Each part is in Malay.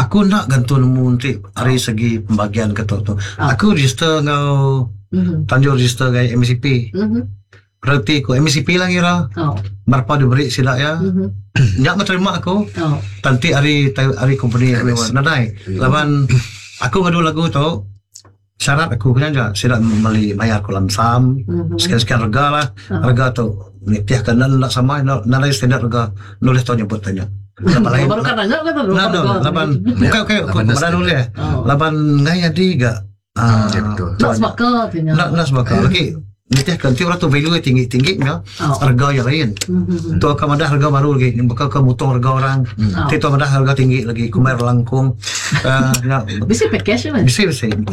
Aku nak gantung nanti dari segi pembagian ketua tu. Aku register ngau Tanjung register gaya MCP. Berarti aku MCP lah kira. Berapa diberi sila ya. Nyak terima aku. Tanti hari company nadai. Laban aku ngadu lagu tu. Syarat aku kena aja sila membeli bayar kolam sam. Sekian harga lah. Harga tu nitiah kanan nak sama nadai standar harga. Nulis tu nyebut tanya. Baru kan nanya kan tu. Laban okay mana nulis. Laban ngaya diga. Nak sebaka tanya. Nak sebaka. Okey. Nitiah kan orang tu value tinggi ya. Harga yang lain. Tu akan ada harga baru lagi. Bakal ke mutong harga orang. Tu ada harga tinggi lagi. Kumer langkung. Bisa package kan? Bisa.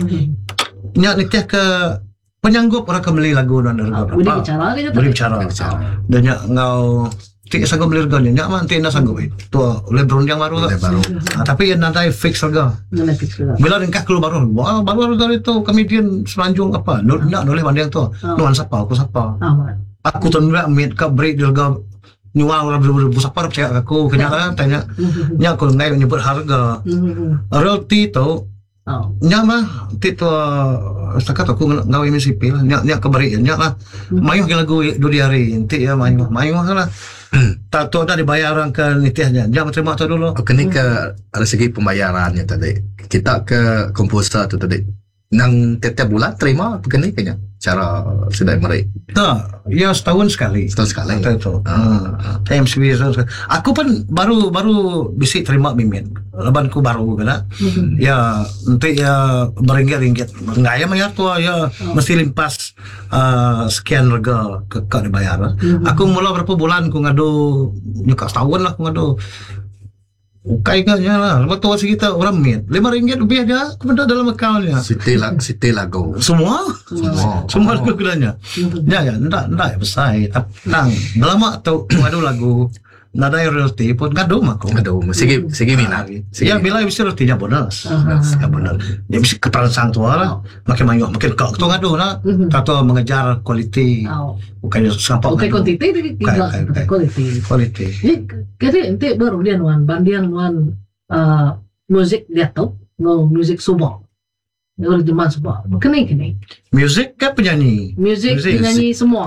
Nya nitiah ke penyanggup orang akan beli lagu dan harga berapa. Boleh bicara. Dan nya ngau tidak sanggup beli harganya. Nya mah tidak sanggup. Tu Lebron yang baru. Tapi yang nanti fix harga. Bila ringkah keluar baru. Wah, baru harga itu komedian selanjung apa? Nak boleh banding tu. Nuan siapa? Aku siapa? Aku tu nak ambil ke break di harga. Nyual orang beribu siapa percaya aku. Kenyataan tanya. Nya aku ngai nyebut harga. Royalty tu. Nya mah itu setakat aku ngau MCP lah. Nya keberi. Nya lah. Mayuh ke lagu 2 hari. Nanti ya mayuh lah. Tak tahu dah dibayar orang ke nitiahnya. Jangan terima tu dulu. Kini ke dari segi pembayarannya tadi. Kita ke komposer tu tadi. Nang tiap bulan terima begini kayaknya cara sudah mereka. Tak, ya setahun sekali. Setahun sekali. Itu. MCB aku pun baru bisa terima mimin. Lebanku baru kena. Ya nanti ya beringgit-ringgit. Enggak ya bayar tu ya mesti limpas sekian harga ke dibayar. Aku mula berapa bulan aku ngadu nyuka setahun lah aku ngadu. Ukai kanya lah. Lepas tu kita orang mit RM5 lebih aja kepada dalam akaunnya. Siti lagu. Semua lagu kedanya. Ya, ndak besar. Tang lama tu ngadu lagu. Nada royalty pun ngadu mako. Ngadu segi minat. Ya bila bisa royalty-nya bonus. Ya benar. Dia bisa keperansang tu lah. Makin banyak makin kau tu ngadu lah. Tahu mengejar kualiti. Bukan sampai. Bukan kuantiti tapi kualiti. Ni kira ente baru dia nuan bandian nuan musik dia tu, musik Subang. Orang Jemaah Subang. Kini. Musik kan penyanyi. Musik penyanyi semua.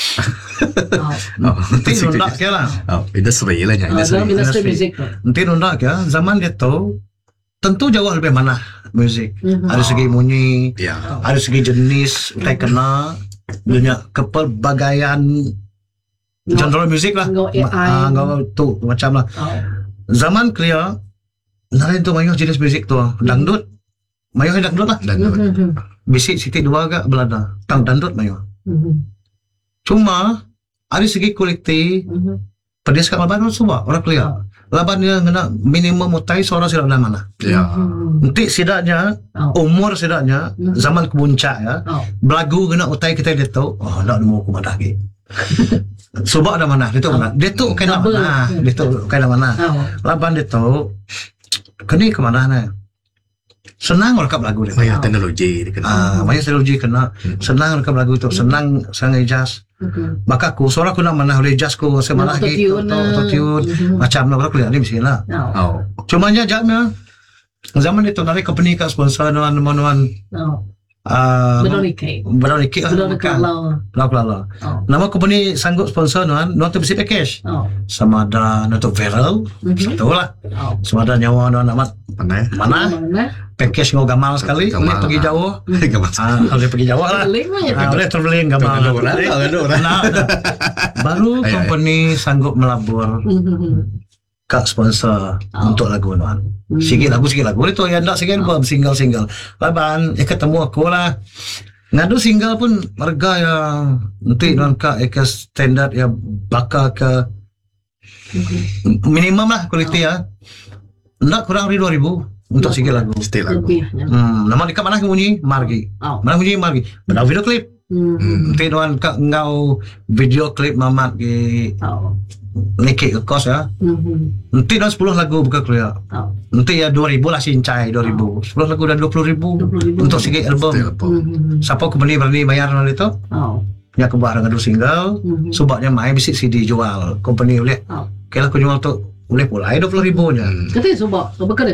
Nanti nundak ke lah. Industri lah ya. Dalam industri musik tu. Nanti nundak ke zaman dia tu tentu jauh lebih mana musik. Ada segi bunyi, ada segi jenis, utai kena, banyak kepelbagaian genre musik lah. Ngau tu macam lah. Zaman clear, nari tu banyak jenis musik tu. Dangdut. Mayo dangdut lah. Bisik Siti dua agak Belanda. Tang dangdut mayo. Cuma dari segi kualiti pedis kat laban semua orang clear. Laban dia kena minimum mutai seorang sidak dan mana. Nanti sidaknya umur sidaknya zaman kebuncak ya. Belagu kena utai kita dia tahu. Oh nak mau ke mana lagi. Subak dah mana? Dia tahu mana? Dia tahu kena mana? Dia tahu kena mana? Laban dia tahu kini ke mana ni? Senang rekap lagu dia. Banyak teknologi dia kena. Banyak teknologi kena. Senang rekap lagu tu. Senang sangat jazz. Maka aku suara aku nak mana oleh jazz ku semana lagi. Autotune. Macam nak aku lihat ni mesti lah. Cuma nya jamnya zaman itu nari company ka sponsor nuan Benonike lah. Nama company sanggup sponsor nuan tu mesti package. Sama ada tu viral. Satu lah. Sama ada nyawa nuan amat mana package ngau gamal sekali boleh pergi jauh boleh pergi jauh lah boleh traveling gamal baru company sanggup melabur ke sponsor untuk lagu nuan sikit lagu itu yang tak sikit pun single laban ketemu aku lah ngadu single pun harga yang nanti nuan ka standard ya bakal ke minimum lah kualiti ya nak kurang dari 2,000 untuk sikit lagu. Nama dekat mana bunyi Margi. Mana bunyi Margi. Benar video klip. Nanti nuan kak ngau video klip mamat di nekik ke kos ya. Nanti dah 10 lagu buka keluar. Nanti ya 2,000 lah sincai 2,000. 10 lagu dah 20,000 untuk sikit album. Siapa company berani bayar nanti tu? Nya ke barang ngadu single. Sebabnya main bisik CD jual. Company boleh. Kalau aku jual tu boleh pula 20,000 nya. Katanya sebab betul itu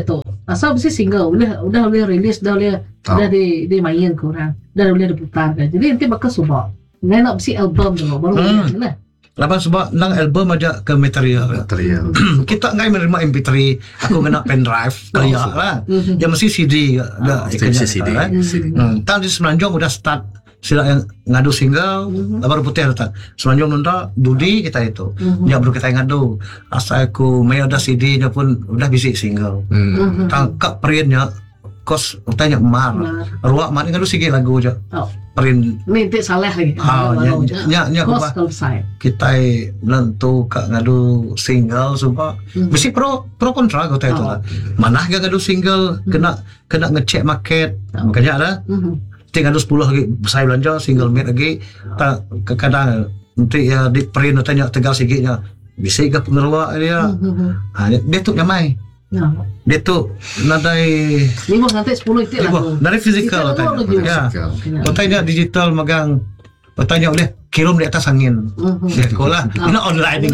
asal mesti single udah boleh rilis dah boleh dimain korang dah boleh diputar kan. Jadi nanti bakal subak ngai nak mesti album dulu baru lah. Lapan sebab nang album aja ke material. Kita ngai menerima MP3, aku kena pen drive kaya lah. Dia mesti CD dah CD. Tan di Semenanjung udah start sila yang ngadu single, baru putih datang. Semenanjung nunda Dudi kita itu. Ya baru kita ngadu. Asal aku main ada CD-nya pun udah bisi single. Tangkap periannya kos utanya mar. Ruak mana ngadu sige lagu aja. Perin minta salah lagi. Nya kos selesai. Kita nentu kak ngadu single sumpah. Mesti pro kontra kau itu lah. Mana gak ngadu single kena ngecek market. Makanya ada. Tinggal 10 lagi saya belanja single mate lagi tak kadang nanti ya di perin tanya tegal sikitnya bisa ke pengeluar dia dia tu nyamai dia tu nadai 5 nanti 10 itu lah dari fizikal ya tanya digital magang tanya oleh kirim di atas angin ya kolah ini online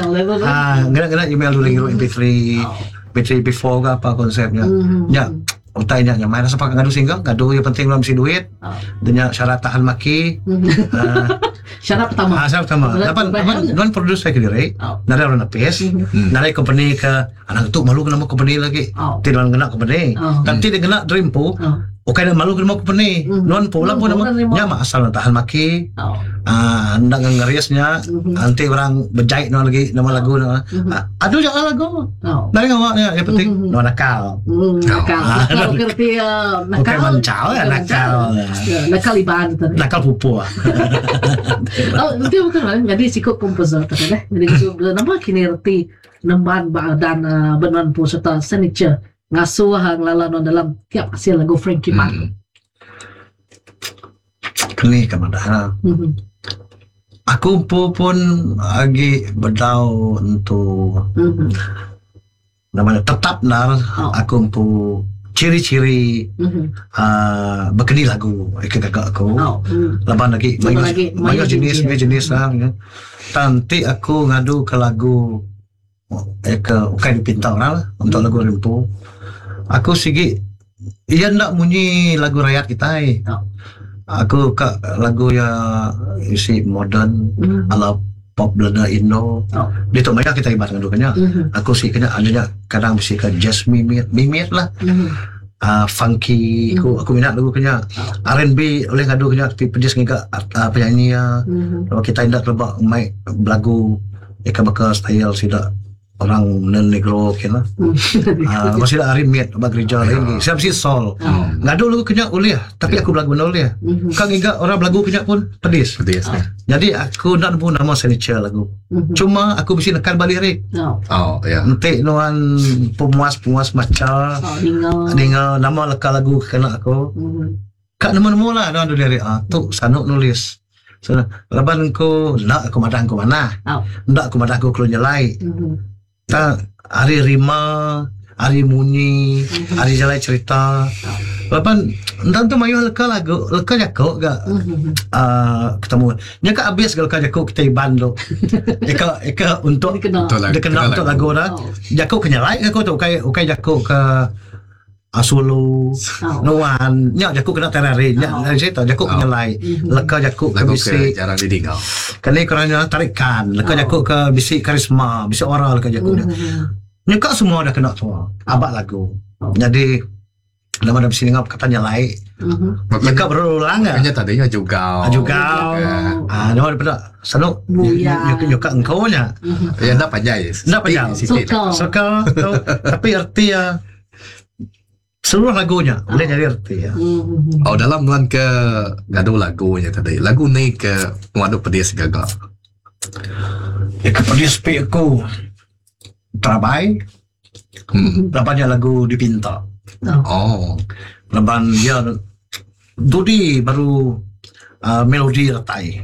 gak email dulu ngirim MP3 before ke apa konsepnya ya utainya main rasa pakai ngadu single ngadu yang penting belum si duit dan syarat tahan maki syarat pertama non produce saya kira nari orang napis nari company ke anak itu malu kena company lagi tidak kena company nanti dia kena dreampo oke dan malu kena company non pula pun nama asal tahan maki ndak ngeriasnya nanti orang berjahit no lagi nama lagu aduh jangan lagu nari ngawaknya yang penting no nakal kalau kerti nakal nakal iban nakal pupu nanti betul kan jadi sikut komposer kan jadi nama kini erti nemban dan benan pu serta signature ngasuh hang lalan dalam tiap hasil lagu Frankie Pan kini kemana aku pun lagi berdau untuk namanya tetap aku pun ciri-ciri berkeni lagu kakak aku laban lagi banyak jenis lah nanti aku ngadu ke lagu ke ukai dipinta orang lah untuk lagu Rimpo aku sigi ia ndak bunyi lagu rakyat kita aku ke lagu yang isi modern ala pop belanda Indo dia tu banyak kita ibarat ngadukannya aku sih kena adanya kadang mesti ke jazz mimit lah funky aku minat lagu kena R&B oleh ngadu kena pejas ngika penyanyi kalau kita indak lebak mic lagu eka bakal style sidak orang negro kena masih ada arimit bag gereja lagi siapa sih soul ngadu lagu kena oleh tapi aku lagu oleh kan ingat orang lagu kena pun pedis jadi aku nak pun nama signature lagu cuma aku mesti nekan balik lirik nanti nuan pemuas maca dengar nama leka lagu kena aku kak nemu lah nuan lirik tu sanuk nulis leban ko nak aku madah ko mana ndak aku madah ko keluar nyalai hari rima, hari munyi, hari jalai cerita. Lepas nanti mayu leka lagu, leka jakok gak ketemu. Nya ka habis kalau jakok kita iban lo. Eka untuk dikenal untuk lagu dah. Jakok kenyalai aku tu ukai jakok ke Solo, Nuan, nya jakok kena terari, nya cerita jakok kenyalai. Leka jakok ke bisik jarang didengar. Kali kerana tarikan, leka jakok ke bisik karisma, bisik oral leka jakok. Nyeka semua dah kena semua. Abak lagu. Jadi lama dah bisik dengar katanya lain. Nyeka berulang ah. Makanya tadinya juga. Nama daripada sanuk nyeka engkau nya. Ya ndak panjai. Ndak panjai. Suka. Tapi arti ya seluruh lagunya boleh jadi arti ya. Dalam nuan ke ngadu lagunya tadi. Lagu ni ke ngadu pedis gagak. Ke pedis pi aku. Trabai. Lepannya lagu dipinta. Lepan dia Dudi baru melodi ratai.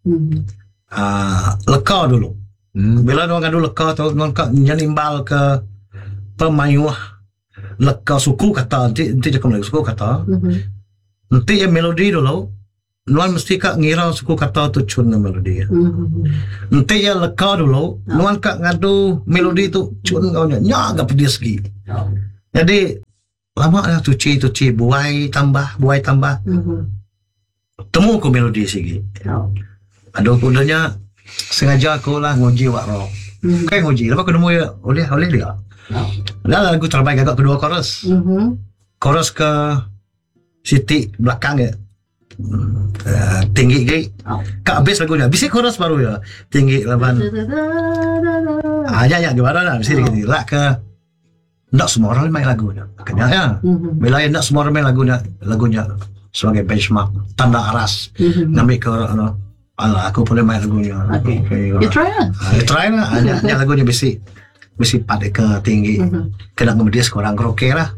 Leka dulu. Bila nuan ngadu leka tu nuan nyanimbal ke pemayuah leka suku kata nanti cakap lagi suku kata nanti ya melodi dulu nuan mesti kak ngira suku kata tu cun melodi nanti ya leka dulu nuan kak ngadu melodi tu cun kau nya agak pedis lagi jadi lama lah tuci buai tambah temu aku melodi sikit. Ada kudanya sengaja aku lah ngoji wak rock. Kayak ngoji lepas aku nemu ya oleh dia. Lah lagu terbaik agak kedua chorus. Chorus ke Siti belakang ya. Tinggi gay. Kak habis lagunya. Bisa chorus baru ya. Tinggi laban. Ya gimana lah. Bisa gitu. Lah ke tak semua orang main lagunya. Kena ya. Bila tak semua orang main lagunya sebagai benchmark tanda aras. Ngambil ke aku boleh main lagunya. Okay. You try lah. Try lah. Hanya lagunya besi pada ke tinggi. Kena kemudian seorang kroke lah.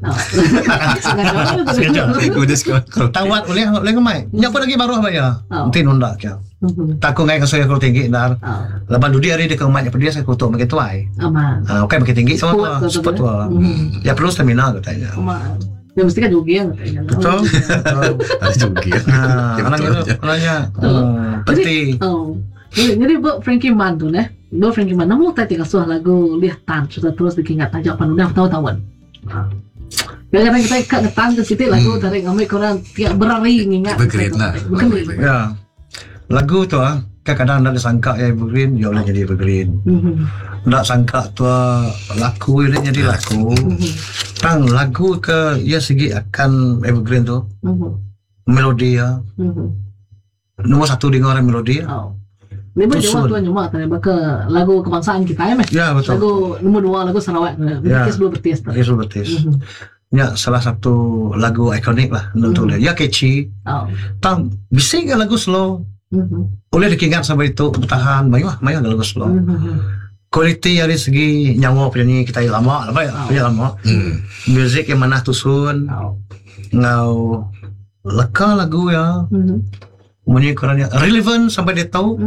Sengaja. Tawat oleh ngemai. Nyapa lagi baru apa ya? Nanti nondak je. Takut ngai ke saya kalau tinggi dar. Lepas dulu hari dia ke rumah dia saya kutuk makin tuai. Oke makin tinggi sama tu. Sport tu. Ya perlu stamina katanya. Ya mesti kan jogging katanya. Betul. Ada jogging. Anaknya penting. Jadi buat Frankie Man tu nih, buat Frankie Man, namun tadi kasuh lagu lihatan sudah terus diingat aja panudah tahun-tahun. Kadang-kadang kita ikat ngetan ke situ lagu tarik ngambil korang tiap berari ingat. Evergreen lah. Ya, lagu tu kadang-kadang nak disangka evergreen, ya boleh jadi evergreen. Nak sangka tu laku dia jadi laku. Tang lagu ke ya segi akan evergreen tu, melodi ya. Nomor satu dengar melodi. Memang Jawa tuan cuma tadi ke lagu kebangsaan kita ya, Ya betul. Lagu nomor 2 lagu Sarawak, Betis belum betis. Belum betis. Ya salah satu lagu ikonik lah untuk dia. Ya catchy. Tang bising lagu slow. Boleh diingat sampai itu bertahan. Mayuh lagu slow. Kualiti dari segi nyawa penyanyi kita lama, lama. Music yang mana tusun, ngau leka lagu ya. Bunyi kerana relevan sampai dia tahu.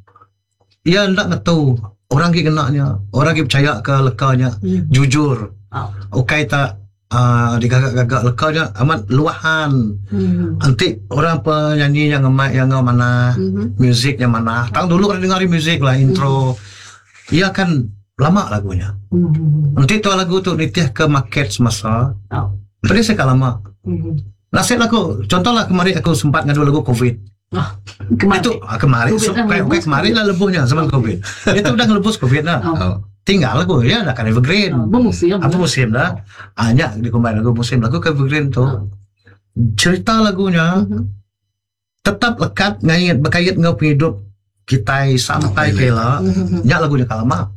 Ia tak tahu orang ki kenanya, orang ki percaya ke lekanya, jujur. Okey tak digagak-gagak lekanya amat luahan. Nanti orang penyanyi yang ngemai yang mana, muzik yang mana. Tang dulu orang dengar muzik lah intro. Ia kan lama lagunya. Nanti tu lagu tu nitih ke market semasa. Pada sekali lama. Nasib aku, contohlah kemarin aku sempat ngadu lagu COVID. Kemarin. Itu kemarin, kemarin lah lebuhnya zaman COVID. Itu udah ngelebus COVID lah. Tinggal lagu ya, dah kan evergreen. Apa musim dah? Hanya dikombin lagu musim lagu ke evergreen tu. Cerita lagunya tetap lekat ngait berkait dengan hidup kita sampai kela. Ya lagunya kalama.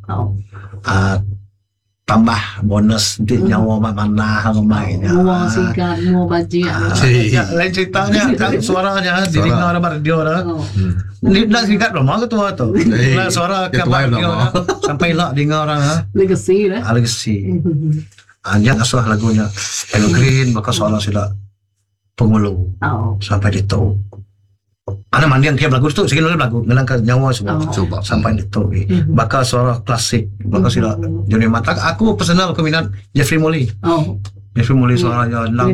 Tambah bonus di nyawa mana mainnya. Mau singkat, mau baji. Lain ceritanya, kan suaranya di dengar radio dah. Ni dah singkat lama ke tua tu. Suara kabar radio sampai lah dengar Legacy lah. Legacy. Hanya asuh lagunya evergreen, maka suara sudah pengulu sampai di tu. Ana mandi yang tiap lagu tu segala lagu ngelangkan nyawa semua sampai di tu. Bakal suara klasik, bakal sila Johnny Mata. Aku personal aku minat Jeffrey Molly. Jeffrey Molly suaranya nang.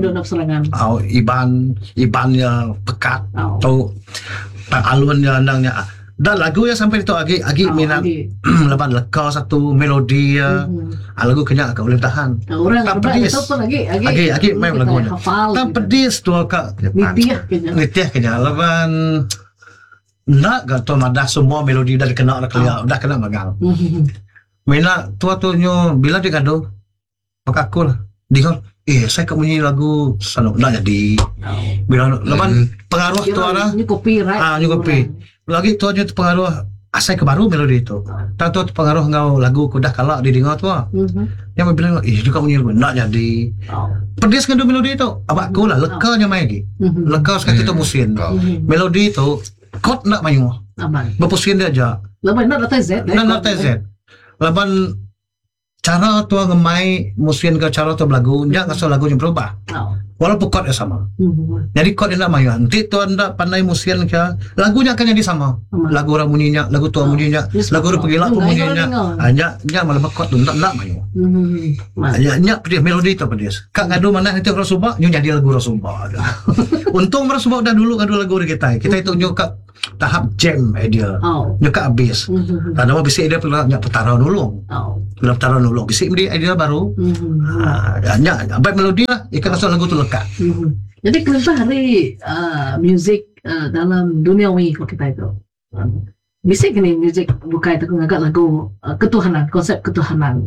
Iban pekat. Tahu tak alunnya nangnya. Dan lagu yang sampai itu agi minat lepas leka satu melodi lagu kenyak agak boleh tahan. Orang pedis pun lagi main lagunya. Tak pedis tu kak nitiah kenyak lepas nak gato madah semua melodi dah kena dah kena magang. Mina tua tu nyo bila dia gaduh maka aku lah dengar saya kat bunyi lagu sanok nak jadi bila lepas pengaruh tu arah ni copyright ni copy lagi tu aja pengaruh asai ke baru melodi itu. Tak tu pengaruh ngau lagu ku dah kalah didengar tu yang bilang juga bunyi lagu nak jadi pedis kan tu melodi itu abak ku lah lekanya main lagi leka sekali tu musim melodi itu kot nak mayu berpusin dia aja lepas nak Z lepas cara tu ngemai musim ke cara tu lagu dia ngasal lagunya berubah walaupun chord sama. Jadi chord dia nak mayu. Nanti tu anda pandai musim ke lagunya akan jadi sama. Lagu orang bunyinya, lagu tua bunyinya, lagu orang pergilah pun bunyinya. Hanya malah chord tu nak mayu. Hanya pedis melodi tu pedis. Kak ngadu mana itu Rasubah, nyu jadi lagu Rasubah. Untung Rasubah dah dulu ngadu lagu kita. Kita itu nyu kak tahap jam dia. Nyaka habis. Nama bisik dia pula nyak petara nulung. Pula petara nulung. Bisik dia idea baru. Nyak baik melodi lah. Ikan masuk lagu tu lekat. Jadi kenapa hari music dalam dunia ini kalau kita itu bisik ni music bukan itu ngagak lagu ketuhanan, konsep ketuhanan.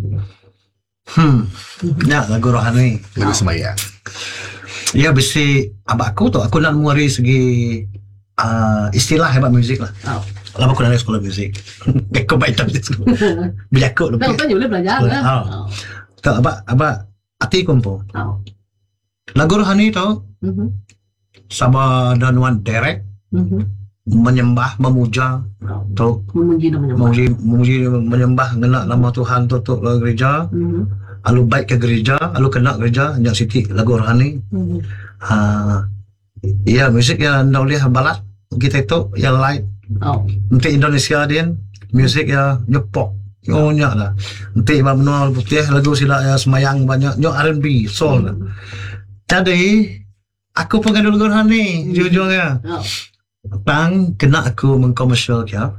Ya lagu rohani, lagu sembahyang. Ya bisik abak aku tu aku nak muari segi istilah hebat muzik lah. Lama aku nak sekolah muzik. Aku baik tak sekolah. Bila aku lebih. Tapi boleh belajar lah. Tak abak hati kompo. Lagu rohani tu sama danuan derek menyembah, memuja tu memuji menyembah ngena nama Tuhan tu gereja. Alu baik ke gereja, alu kena gereja yang siti lagu rohani. Ya musik yang nak boleh balat kita itu yang light. Untuk Indonesia dia musik yang nyepok. Nyak lah. Nanti benua putih lagu sila ya semayang banyak nyok R&B, soul. Jadi aku pengen lagu rohani jujurnya. Tang kena aku mengkomersial ya.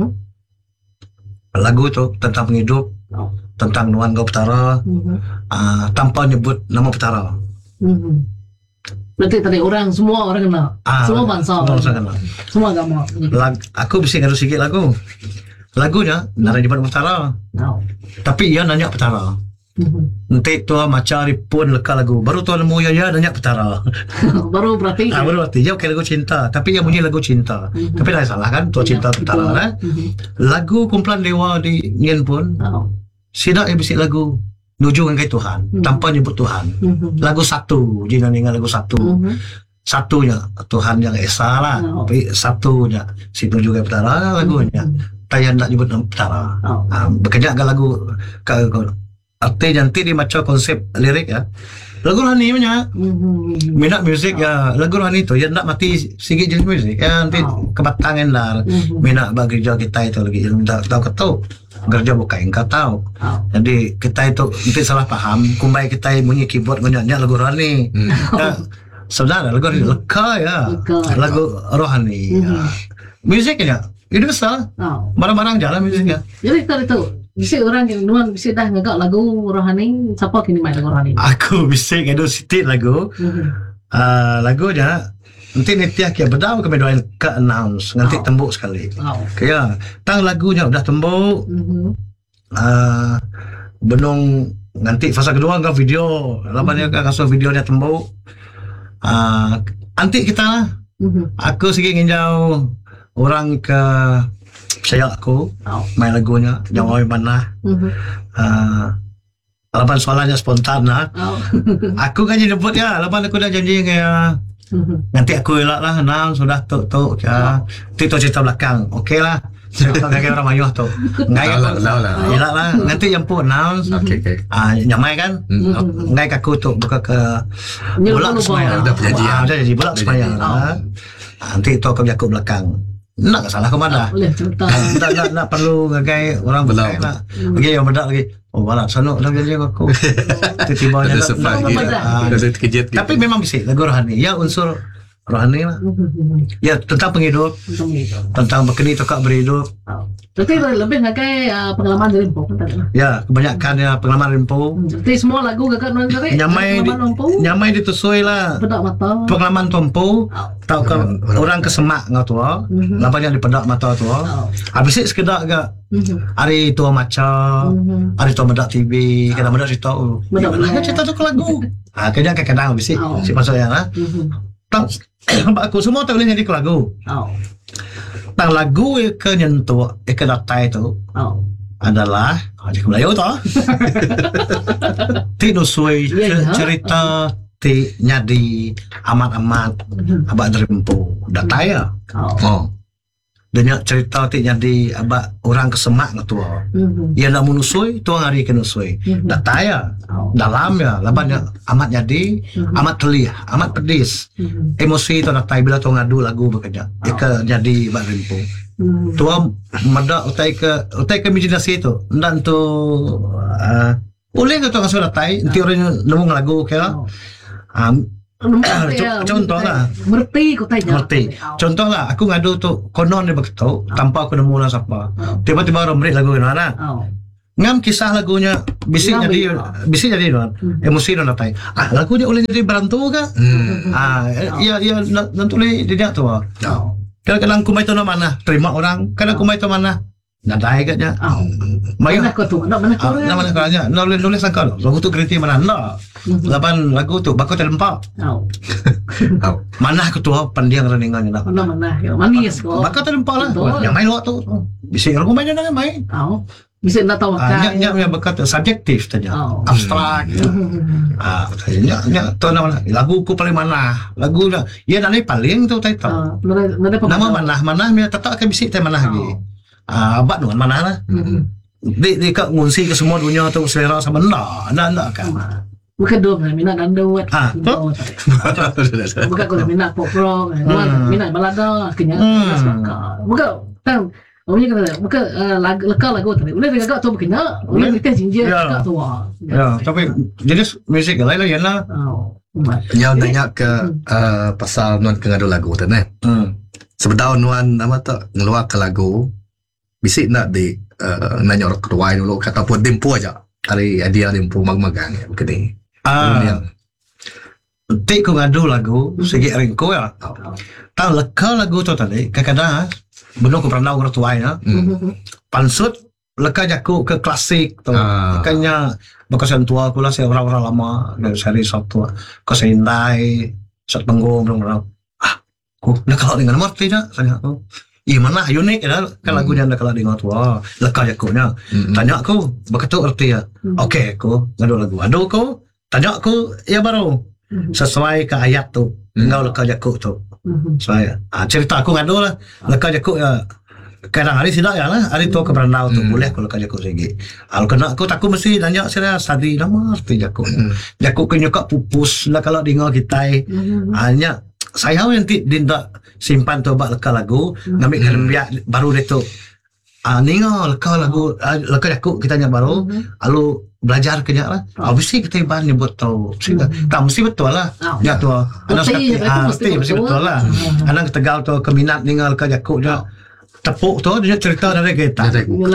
Lagu tu tentang penghidup, tentang nuan Gau Petara, tanpa nyebut nama Petara. Berarti tadi semua orang kenal, semua bangsa, semua agama. Aku bisa ngadu sikit lagunya nara nyebut Petara, tapi ia nanya Petara. Nanti tua macam pun leka lagu baru tua nemu ya nanya Petara. Baru berarti dia lagu cinta, tapi yang bunyi lagu cinta. Tapi tak salah kan, tua cinta Petara. Lagu kumpulan dewa di Nien pun sidak yang bisik lagu nuju dengan Tuhan tanpa nyebut Tuhan. Lagu satu, jangan ingat lagu satu. Satunya Tuhan yang esa lah, tapi satunya si nuju dengan Petara lagunya. Tayang nak nyebut Petara. Bekerja dengan lagu arti nanti dia macam konsep lirik ya. Lagu rohani punya minat muzik ya. Lagu rohani tu ya nak mati sikit jenis muzik ya, nanti kebatangan lah minat bagi kerja kita itu lagi tahu ketau kerja bukan engkau tahu. Jadi kita itu nanti salah paham kumbai kita bunyi keyboard nyanyi lagu rohani. Saudara lagu rohani leka ya. Lagu rohani musiknya itu besar barang-barang jalan musiknya. Jadi tadi tu bisa orang yang nuan bisa dah ngagak lagu rohani. Siapa kini main lagu rohani? Aku bisa ngadu sitit lagu. Lagunya nanti netiah kia bedau kami doain ke announce nanti tembuk sekali. Kaya tang lagunya udah tembuk. Benung nanti fasa kedua ke video. Lamanya ke kasus videonya tembuk. Nanti kita lah. Aku sikit nginjau orang ke saya aku main lagunya jawab mana lapan soalannya spontan lah. Aku kan jemput ya lapan aku dah janji kayak nanti aku elak lah sudah tuk ya itu cerita belakang okey lah cerita kayak orang mayuh tu ngai elak lah nanti jemput nyamai kan ngai aku tu buka ke bulak semayang dah jadi bulak semayang nanti itu aku jakup belakang. Nak salah ke mana? Nak perlu ngagai orang belakang nak. Lagi yang bedak lagi. Oh balak sanuk dah jadi aku. Tiba-tiba ada terkejut. Tapi memang bisa lagu rohani. Ya unsur rohani lah. Ya tentang penghidup. Tentang berkeni tokak berhidup. Berarti lebih ngagai pengalaman dari Rimpo kan tadi. Ya, kebanyakan ya pengalaman Rimpo. Jadi semua lagu gagak nuan kare. Nyamai ditusui lah. Pedak mata. Pengalaman Tompo. Tahu ke orang kesemak ngau tua. Lapan yang dipedak mata tua. Habis sekedar agak hari tua maca, hari tua bedak TV, kadang bedak cerita. Mana cerita tu ke lagu? Kadang-kadang habis si maksudnya lah. Tang aku semua tak boleh jadi ke lagu. Tang lagu ke nyentuh ke datai tu adalah di Melayu tu ti nusui cerita ti nyadi amat-amat abak Rimpo datai ya. Dia cerita ti nyadi abak orang kesemak ngetua. Ia nak menusui tuang hari ke nusui. Datai ya dalam ya labannya amat nyadi amat telih amat pedis emosi tu datai bila tu ngadu lagu bekerja ke jadi abak Rimpo. Tua medak utai ke imajinasi tu dan tu boleh ke tu kasih datai nanti orang nemu lagu kira Contoh lah. Merti ko tayo. Merti. Contoh lah, aku ngadu tu konon dia begitu, tanpa aku nemu lah siapa. Tiba-tiba orang beri lagu mana. Ngam kisah lagunya bisik jadi non. Emosi non natai. Lagu dia boleh jadi berantu ke? Ya nanti dia tu. Kadang-kadang aku main tu mana, terima orang. Kadang aku main tu mana, nadai katnya. Mana kau tu? Mana kau? Mana kau aja? Nulis sangka lo. Lagu tu kereti mana? Nak. Lapan lagu tu bakal terlempak. Mana aku tu pandiang reningnya nak. Mana? Manis kau. Bakal terlempak lah. Yang main lo tu. Bisa orang main dengan main. Bisa nak tahu kan? Yang berkata subjektif saja, abstrak. Tu nama lagu ku paling mana? Lagu dah. Ya nak paling tu tak tahu. Nama mana dia tetap akan bisik mana lagi. Abad dengan mana lah. Dia kat ngunsi ke semua dunia tu selera sama nak kan. Bukan dua minat dan dua. Bukan kalau minat pop rock, minat balada, kenyang. Bukan kan. Bukan lagu tadi. Boleh dengar tu berkena. Boleh kita jinjir kat tu. Ya, tapi jenis musik lain lah lah. Yang tanya ke pasal nuan kengadu lagu tu ni. Sebetulnya nuan apa tu ngeluar ke lagu. Bisik nak di nanya orang ketua dulu ataupun dempu aja. Hari dia dempu mag-magang ya begini. Tik ku ngadu lagu segi ringko ya. Tahu leka lagu tu tadi kadang-kadang benar ku pernah orang tua ya. Pansut leka jaku ke klasik tu. Makanya bekas tua aku lah saya orang-orang lama dari seri satu. Kau sindai sat panggung orang. Ku nak kalau dengan merti dah tanya aku. Mana unik kan lagunya nak kalau dengar tua leka jakunya. Tanya aku begitu erti ya. Okey aku ngadu lagu. Aduh aku tanya aku ya baru sesuai ke ayat tu. Engkau leka jakuk tu. Saya cerita aku ngadu lah leka jakuk ya. Kadang hari tidak ya lah hari tu keberanau tu boleh aku leka jakuk segi. Kalau kena aku takut mesti tanya saya sadi nama arti jakuk. Jakuk kenyuka pupus lah kalau dengar kita. Hanya saya nanti dinda simpan tu bak leka lagu ngambil kerembiak baru dia tu ningal leka lagu leka jakuk kita nya baru lalu belajar kenya lah. Mesti kita iban nyebut tahu. Tak mesti betul lah. Ya tu. Mesti betul lah. Anak Tegal tu keminat ningal leka jakuk dia tepuk tu dia cerita dari kita.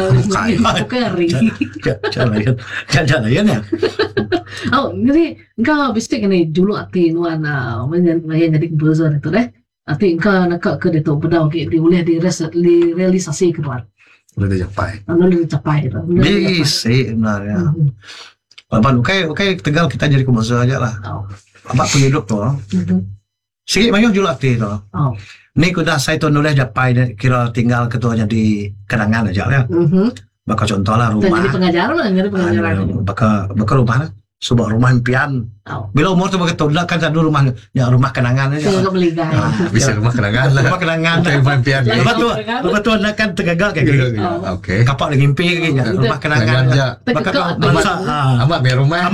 Jangan ya. Jadi engkau bisik ni dulu arti nuan jadi komposer itu deh. Arti engkau nak ke dia tu pedau ke dia boleh direalisasi keluar. Boleh dicapai. Boleh dicapai. Bisa sebenarnya. Abang okay Tegal kita jadi komposer aja lah. Abang punya hidup tu. Sikit banyak jual arti tu. Ni kuda saya tu nulis japai kira tinggal ketuanya di kenangan aja ya. Bakal contoh lah rumah. Jadi pengajar lah, jadi pengajar. Bakal rumah lah. Sebuah rumah impian. Bila umur tu begitu dah kan dulu rumah kenangan aja. Bisa rumah kenangan lah. Rumah kenangan. Rumah impian. Lepas tu nak kan tergagak kayak gitu. Okey. Kapak lagi impi kayak rumah kenangan. Bakal amat berumah.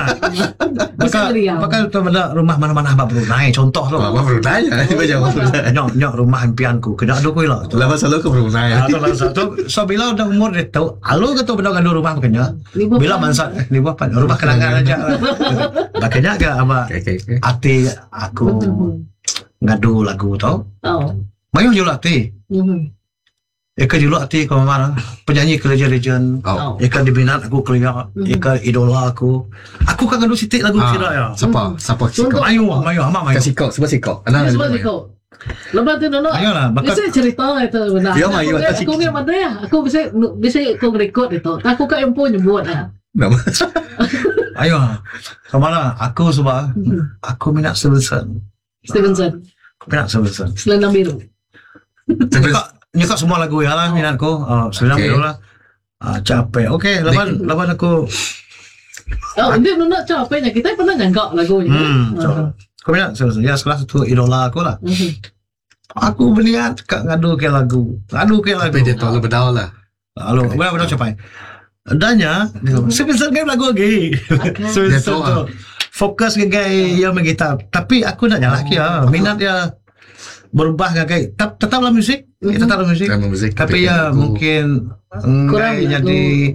Bakal tu benda rumah mana-mana abang Brunei contoh tu. Abang Brunei aja. Nyok rumah impianku. Kena ada kau lah. Lepas selalu ke Brunei. So bila dah umur dia tahu, alu ke tu benda kan rumah makanya. Bila masa ni buat rumah kenangan aja. Makanya agak apa hati aku ngadu lagu tau. Mayu jual hati. Eka jual hati ke mana? Penyanyi ke legend. Eka diminat aku keluar. Eka idola aku. Aku kan ngadu sitik lagu kira ya. Siapa sikok? Mayu amak mayu. Sikok, sebab sikok. Sebab sikok. Lepas tu nono. Bisa cerita itu benar. Ya mayu. Aku ni mana ya? Aku bisa aku record itu. Aku kan yang pun nyebut ah. Ayo, kemana? Aku sebab aku minat Stevenson. Aku minat Stevenson. Selendang biru. Nyekak semua lagu ya lah minatku. Selendang biru lah. Capek. Okey, lepas aku. Dia nak capeknya. Kita pernah nyanggak lagunya. Aku minat Stevenson. Ya, salah satu idola aku lah. Aku berniat kak ngadu ke lagu. Tapi dia tahu berdau lah. Lalu, benar capai. Adanya, Stevenson kan lagu lagi. Stevenson fokus ke gay yang gitar. Tapi aku nak nyala lagi minat dia berubah ke gay. Tetaplah musik, Tapi ya mungkin jadi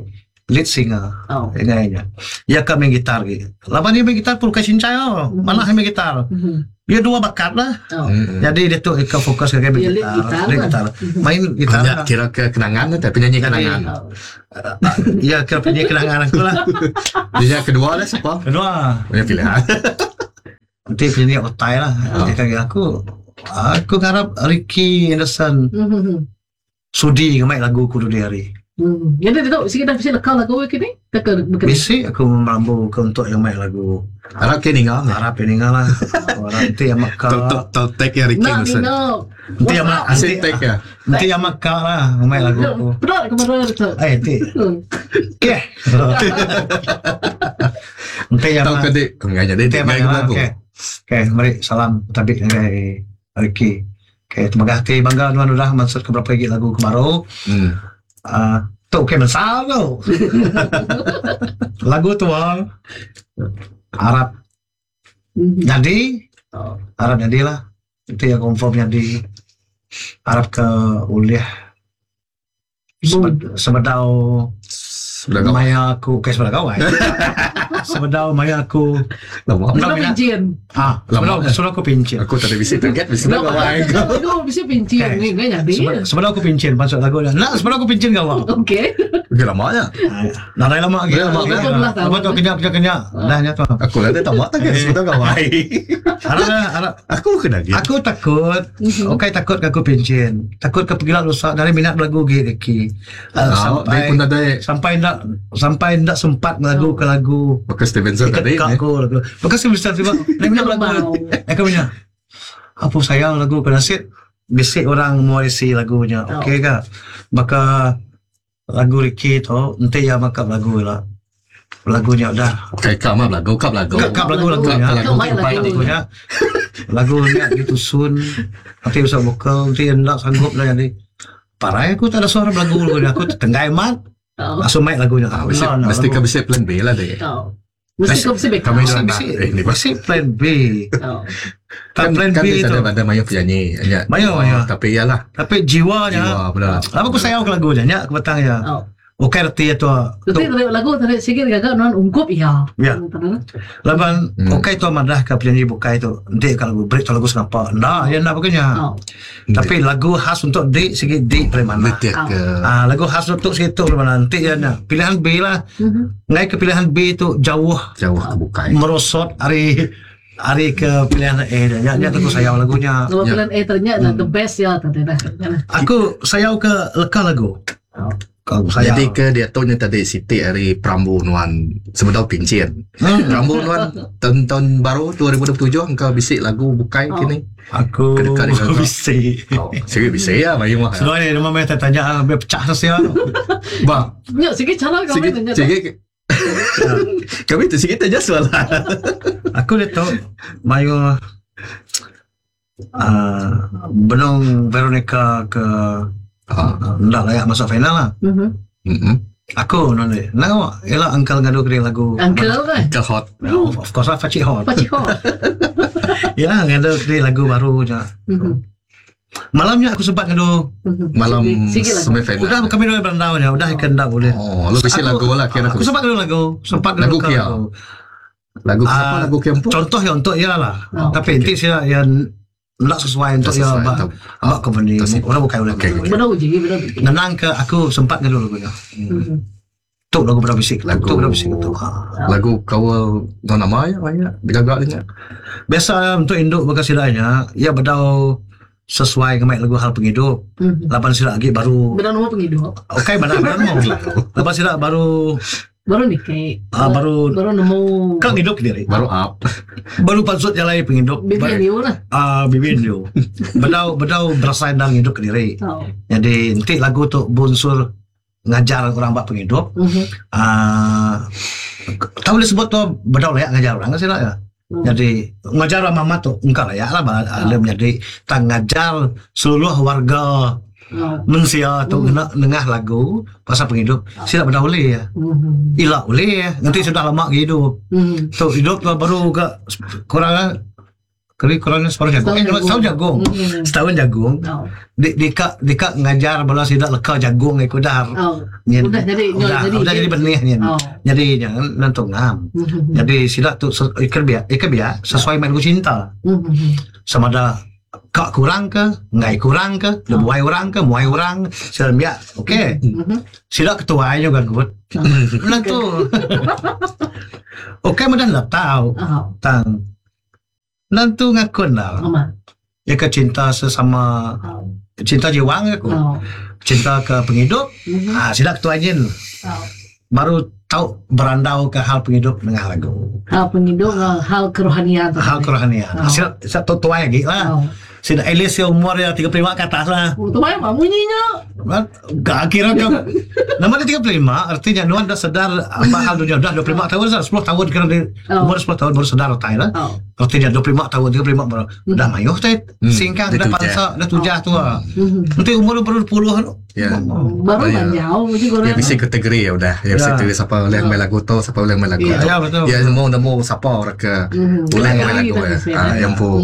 lead singer. Oh. Kayaknya. Ya kan main gitar gitu. Laban dia main gitar pun kayak cincai mana main gitar. Dia dua bakat lah. Oh. Jadi dia tuh ikut fokus ke main Dia lead gitar. gitar Main gitar. Ya, kira ke kenangan tu, tapi nyanyi kenangan. Ya kira punya kenangan aku lah. Dia kedua lah siapa? Kedua. Punya pilihan. Nanti penyanyi otai lah. Kayak aku ngarap Ricky Anderson. Sudi ngamai lagu kudu di hari. Jadi tu sikit dah bisa lekal lagu kini. Bisi aku merambu ke untuk yang main lagu. Harap ke ninggal. Harap ini lah. Orang nanti yang makal. Tek ya Ricky Anderson. Nanti yang makal. Asyik tek ya. Nanti yang makal lah main lagu aku. Benar kemarin tu. Nanti. Okey. Nanti yang tahu ke dek kenganya dek main lagu. Okey, mari salam tapi dari Ricky. Okey, terima kasih bangga tuan sudah masuk ke berapa lagi lagu kebaru. Tu okey besar tu. Lagu tu Arab jadi Arab jadilah itu yang confirm jadi Arab ke uliah sebedau maya aku ke sebedau kawan sebedau maya aku Lama pincin. sebedau aku pincin aku tak ada bisa target bisa kawan Aku bisa pincin ni jadi. sebedau aku pincin masuk lagu dia nak sebedau aku pincin kawan. Okey. Okey lamanya Dah lama lagi. Apa tu kenyak dah nyata. aku lah tamat tak sudah kawan Arab aku kena gitu aku takut. Okey takut aku pincin. Takut ke pergilah rusak dari minat lagu Ricky. Sampai ndak sempat lagu ke lagu. Bekas Stevenson tadi Aku lagu. Bekas Stevenson tiba. Minat lagu. Aku punya. Apa sayang lagu ke nasib. Bisik orang mau isi lagunya. Okey ke? Maka lagu Ricky tu nanti ya maka lagu lah. Lagunya dah. Kap lagunya. Lagunya ditusun. Nanti usah vokal. Nanti ndak sanggup lah jadi. Parah aku tak ada suara lagu aku tenggai mat. Langsung main lagunya. Mesti kau bisa plan B lah deh. Mesti kau bisa backup. Mesti plan B. Kan plan B itu. Ada Maya penyanyi. Maya. Tapi iyalah. Tapi jiwanya. Benar. Apa aku sayang ke lagunya? Aku petangnya. Okey arti itu. Tapi lagu tadi sikit gagak non ungkup ya. Laban okey tu madah ke penyanyi bukai itu. Dek kalau break tu lagu kenapa? Nah, ya nak begini. Tapi lagu khas untuk dek sikit dek mana? Lagu khas untuk situ mana nanti ya nak. Pilihan B lah. Ngai ke pilihan B itu jauh ke bukai. Merosot hari ke pilihan A dan aku sayang lagunya. Kalau pilihan A ternyata the best ya ternyata. Aku sayang ke leka lagu. Jadi ke dia tu tadi Siti hari Prambu Nuan sebetulnya pincin. Prambu Nuan tahun baru 2027 engkau bisik lagu bukai kini. Aku bisik. Sikit bisik ya Bayu mah. Sebab ni nama saya tanya biar pecah sasia. Ba. Ya sikit cara kau tanya. Sikit. Kami tu sikit aja soalan. Aku dia tu Mayu Benong Veronica ke ndak layak masuk final lah. Aku nonde. Nak ialah angkal ngadu ke lagu. Angkal kan? Angkal hot. Of course lah Facik hot. Ya ngadu ke lagu baru je. Malamnya aku sempat ngadu. Malam semifinal. Udah kami dua berandaunya. Udah ikan dak boleh. Oh, lu bisa lagu lah kira aku sempat ngadu lagu. Sempat lagu kia. Lagu apa lagu kia pun? Contoh ya untuk ya lah. Tapi inti sih yang nak sesuai untuk ya abak company orang bukan ulang benar uji nenang ke aku sempat ngadu lagunya tu lagu berapa bisik lagu lagu kau nama ya banyak digagaknya biasa untuk induk bekas silanya ya bedau sesuai dengan lagu hal penghidup lapan sila lagi baru benar nama penghidup okey benar mau lapan sila baru nikah baru nemu kan hidup diri baru up baru pasut jalan penghidup BBNU lah BBNU bedau berasa endang hidup ke diri jadi nanti lagu tu bunsur ngajar orang bak penghidup tahu disebut tu bedau layak ngajar orang kan sih lah ya jadi ngajar mama tu engkau layak lah alim jadi tak ngajar seluruh warga Mensia tu kena dengar lagu pasal penghidup sila pada boleh ya ilah boleh ya nanti sudah lama hidup tu hidup tu baru ke kurang Kurang separuh jagung. Setahun jagung. Setahun jagung. Dika ngajar bala sidak leka jagung ikut dahar. Udah jadi benih ni. Jadi jangan nantungam. Jadi sidak tu ikan biak sesuai main cinta. Sama ada kak kurang ke, ngai kurang ke, lebuai orang ke, muai orang, sila biak. Okey. Sidak ketua juga gut. Nantu. Okey mudah nak tahu. Tang nantu ngakun lah. Ya ke cinta sesama, cinta jiwang aku. Cinta ke penghidup. Sidak ketua jen. Baru tahu berandau ke hal penghidup dengan lagu. Hal penghidup, hal kerohanian. Hal kerohanian. Sidak tua lagi lah. Sidak Elis umur 35 ke atas lah. Tua yang bunyinya. Gak kira kan. Nama dia 35, artinya Nuan dah sedar apa hal dunia. Dah 25 tahun, 10 tahun kira dia umur 10 tahun baru sedar tai lah. Artinya 25 tahun, 35 baru dah mayuh teh. Singkang dah pansa, dah tujah tua. Nanti umur baru 20 baru jauh ya bisa kategori ya udah. Ya bisa tulis siapa yang main lagu tu, siapa yang main lagu. Ya betul. Ya semua nemu siapa orang ke boleh main lagu ya. Yang pun.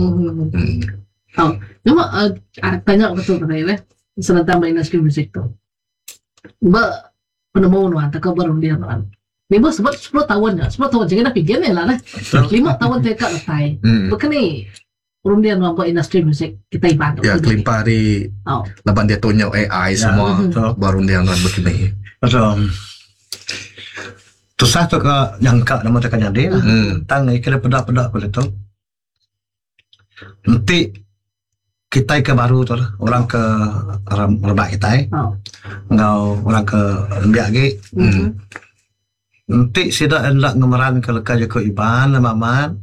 Cuma tanya betul tadi senantang main industri musik tu. Ba penemu nuan tak baru dia nuan. Ni ba sebab 10 tahun ya. 10 tahun jangan nak fikir ni lah 5 tahun teka letai. Bukan ni urun dia nuan buat industri musik kita ibadah. Ya kelimpah di laban dia tunjuk AI semua baru dia nuan begini. Betul. Tu satu ke jangka nama tekan jadi lah. Tang kira pedak-pedak boleh tu. Nanti kita ke baru tu lah. Orang ke rebak kita ngau orang ke biak lagi. Nanti sidak hendak ngemeran ke leka je ke Iban Mamat.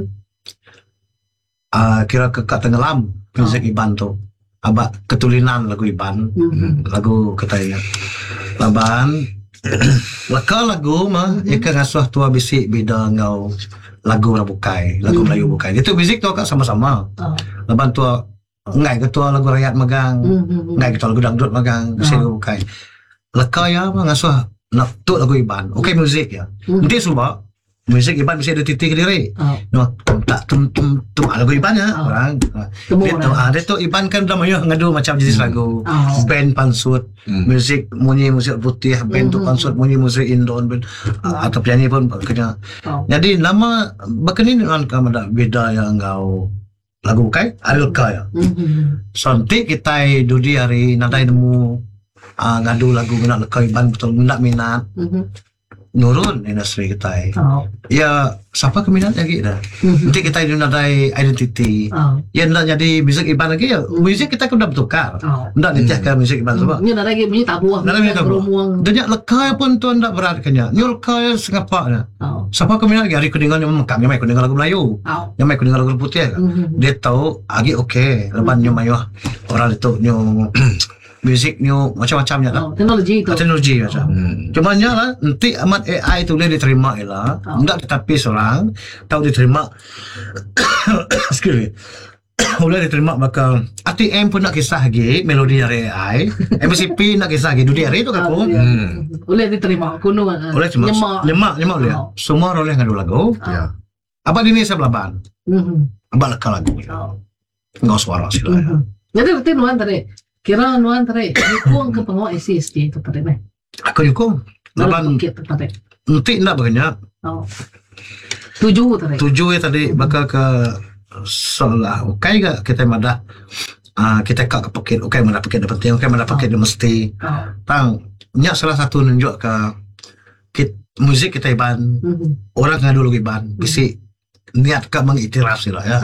Kira ke kat tenggelam musik Iban tu. Abak ketulinan lagu Iban. Lagu katanya. Laban leka lagu mah ikan ngasuh tua bisik bida ngau lagu Rabukai, lagu Melayu Bukai. Itu bisik tu kak sama-sama. Laban tua ngai ketua lagu rakyat megang, ngai ketua lagu dangdut megang, bisik lagu Bukai. Leka ya mah ngasuh nak tu lagu Iban. Okey muzik ya. Nanti subak muzik Iban bisa ada titik diri. No, tak tum lagu Iban ya orang. Dia tu Iban kan dah mayu ngadu macam jenis lagu. Band pansut, muzik munyi musik putih, band tu pansut munyi musik Indon atau penyanyi pun kena. Jadi nama berkenin dengan kamu beda yang kau lagu Bukai ada ya. Sontik kita dudi hari nadai nemu ngadu lagu guna leka Iban betul minat nurun industri kita. Ya siapa keminat lagi dah. Nanti kita nadai identiti. Ya nak jadi muzik Iban lagi ya. Muzik kita kan dah bertukar. Nak ditiak ke muzik Iban sebab. Ni nadai muzik tabuah. Nadai tabuah. Dan leka pun tu ndak berat kanya. Ni leka sengapa dah. Siapa keminat lagi hari kuningan yang mekam yang mai kuningan lagu Melayu. Yang mai kuningan lagu putih. Dia tahu agi okey. Lepas nyu mayu orang itu nyu muzik new macam-macamnya lah. Teknologi macam. Cuma nya lah nanti amat AI tu boleh diterima lah. Enggak tetapi seorang tahu diterima. Excuse me. Boleh diterima bakal ATM pun nak kisah lagi melodi dari AI. MCP nak kisah lagi dunia hari tu aku. Boleh diterima kuno. Boleh cuma lemak boleh. Semua boleh ngadu lagu. Ya. Apa ini saya belaban. Abang lekal lagu. Ngau suara sila. Jadi berarti nuan tadi kira nuan tadi hukum ke pengawa SCSD itu tadi nih. Aku hukum. Laban nanti nak banyak. 7 tadi. 7 ya tadi bakal ke solah. Okey ke kita madah kita kak kepekit. Okey mana pekit dapat penting. Okey mana pekit dia mesti. Tang nya salah satu nunjuk ke muzik kita Iban. Orang ngadu lagu Iban. Bisi niat ke mengiktiraf sila ya.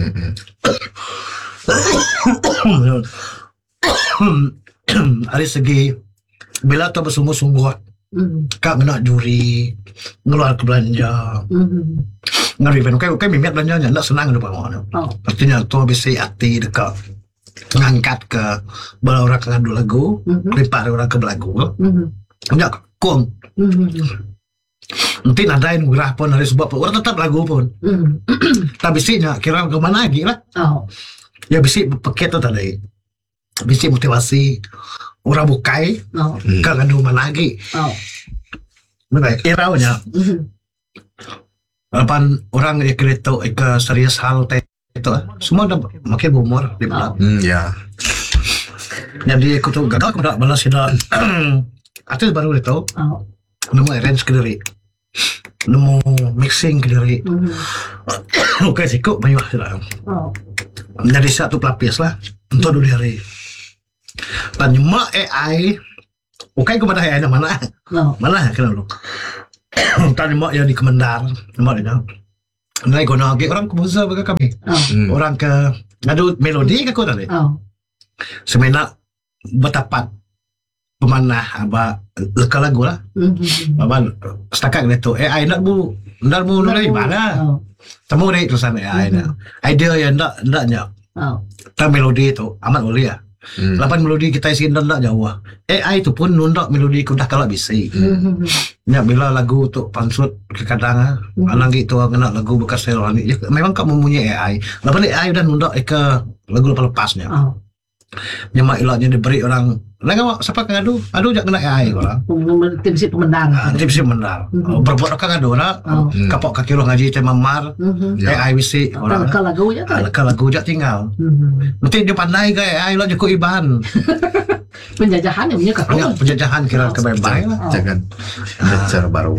Dari segi bila tu bersungguh-sungguh kak nak juri ngeluar ke belanja ngeriben okey mimet belanjanya nak senang depan orang artinya tu bisa hati dekat ngangkat ke bala orang ngadu lagu lipat orang ke belagu enggak kong nanti nadain murah pun hari sebab orang tetap lagu pun tapi bisinya kira ke mana lagi lah ya bisi paket tu tadi bisi motivasi orang Bukai kan ada mana lagi baik iraunya depan orang yang kereta ke serius hal itu semua dah makin berumur di belakang. Ya. Jadi aku tu gagal aku nak balas sida. Artis baru itu. Nemu arrange ke diri. Nemu mixing ke diri. Okey sikut banyak sudah. Jadi satu pelapis lah untuk dulu hari. Dan nyemak AI. Okey kepada AI mana? Mana kena dulu. Tadi nyemak yang di Kemendar, nyemak dia. Nai guna lagi orang komposer bagi kami. Orang ke ngadu melodi ke kau tadi. Semena bertapat pemanah apa leka lagu lah. Apa setakat itu AI nak bu nulis mana? Temu ni tulisan AI dah. Idea yang ndaknya. Tak melodi itu amat boleh ya. Lapan melodi kita isi ndak jauh. AI itu pun nundak melodi ku dah kalau bisa. Nya bila lagu tu pansut kadang alang gitu kena lagu bekas selon ni. Memang kau mempunyai AI. Lapan AI dah nundak ke lagu lepasnya. Nyemak ilahnya diberi orang lagu siapa kan adu jak kena AI orang. Tim si pemendang. Tim si pemendang. Berbuat kan adu nak kapok kaki lo ngaji tema mar. AI bisi orang. Lekal lagu je tak. Lekal lagu jak tinggal. Nanti dia pandai ke AI lah jeko iban. Penjajahan yang punya kau. Penjajahan kira kebaik lah. Jangan cara baru.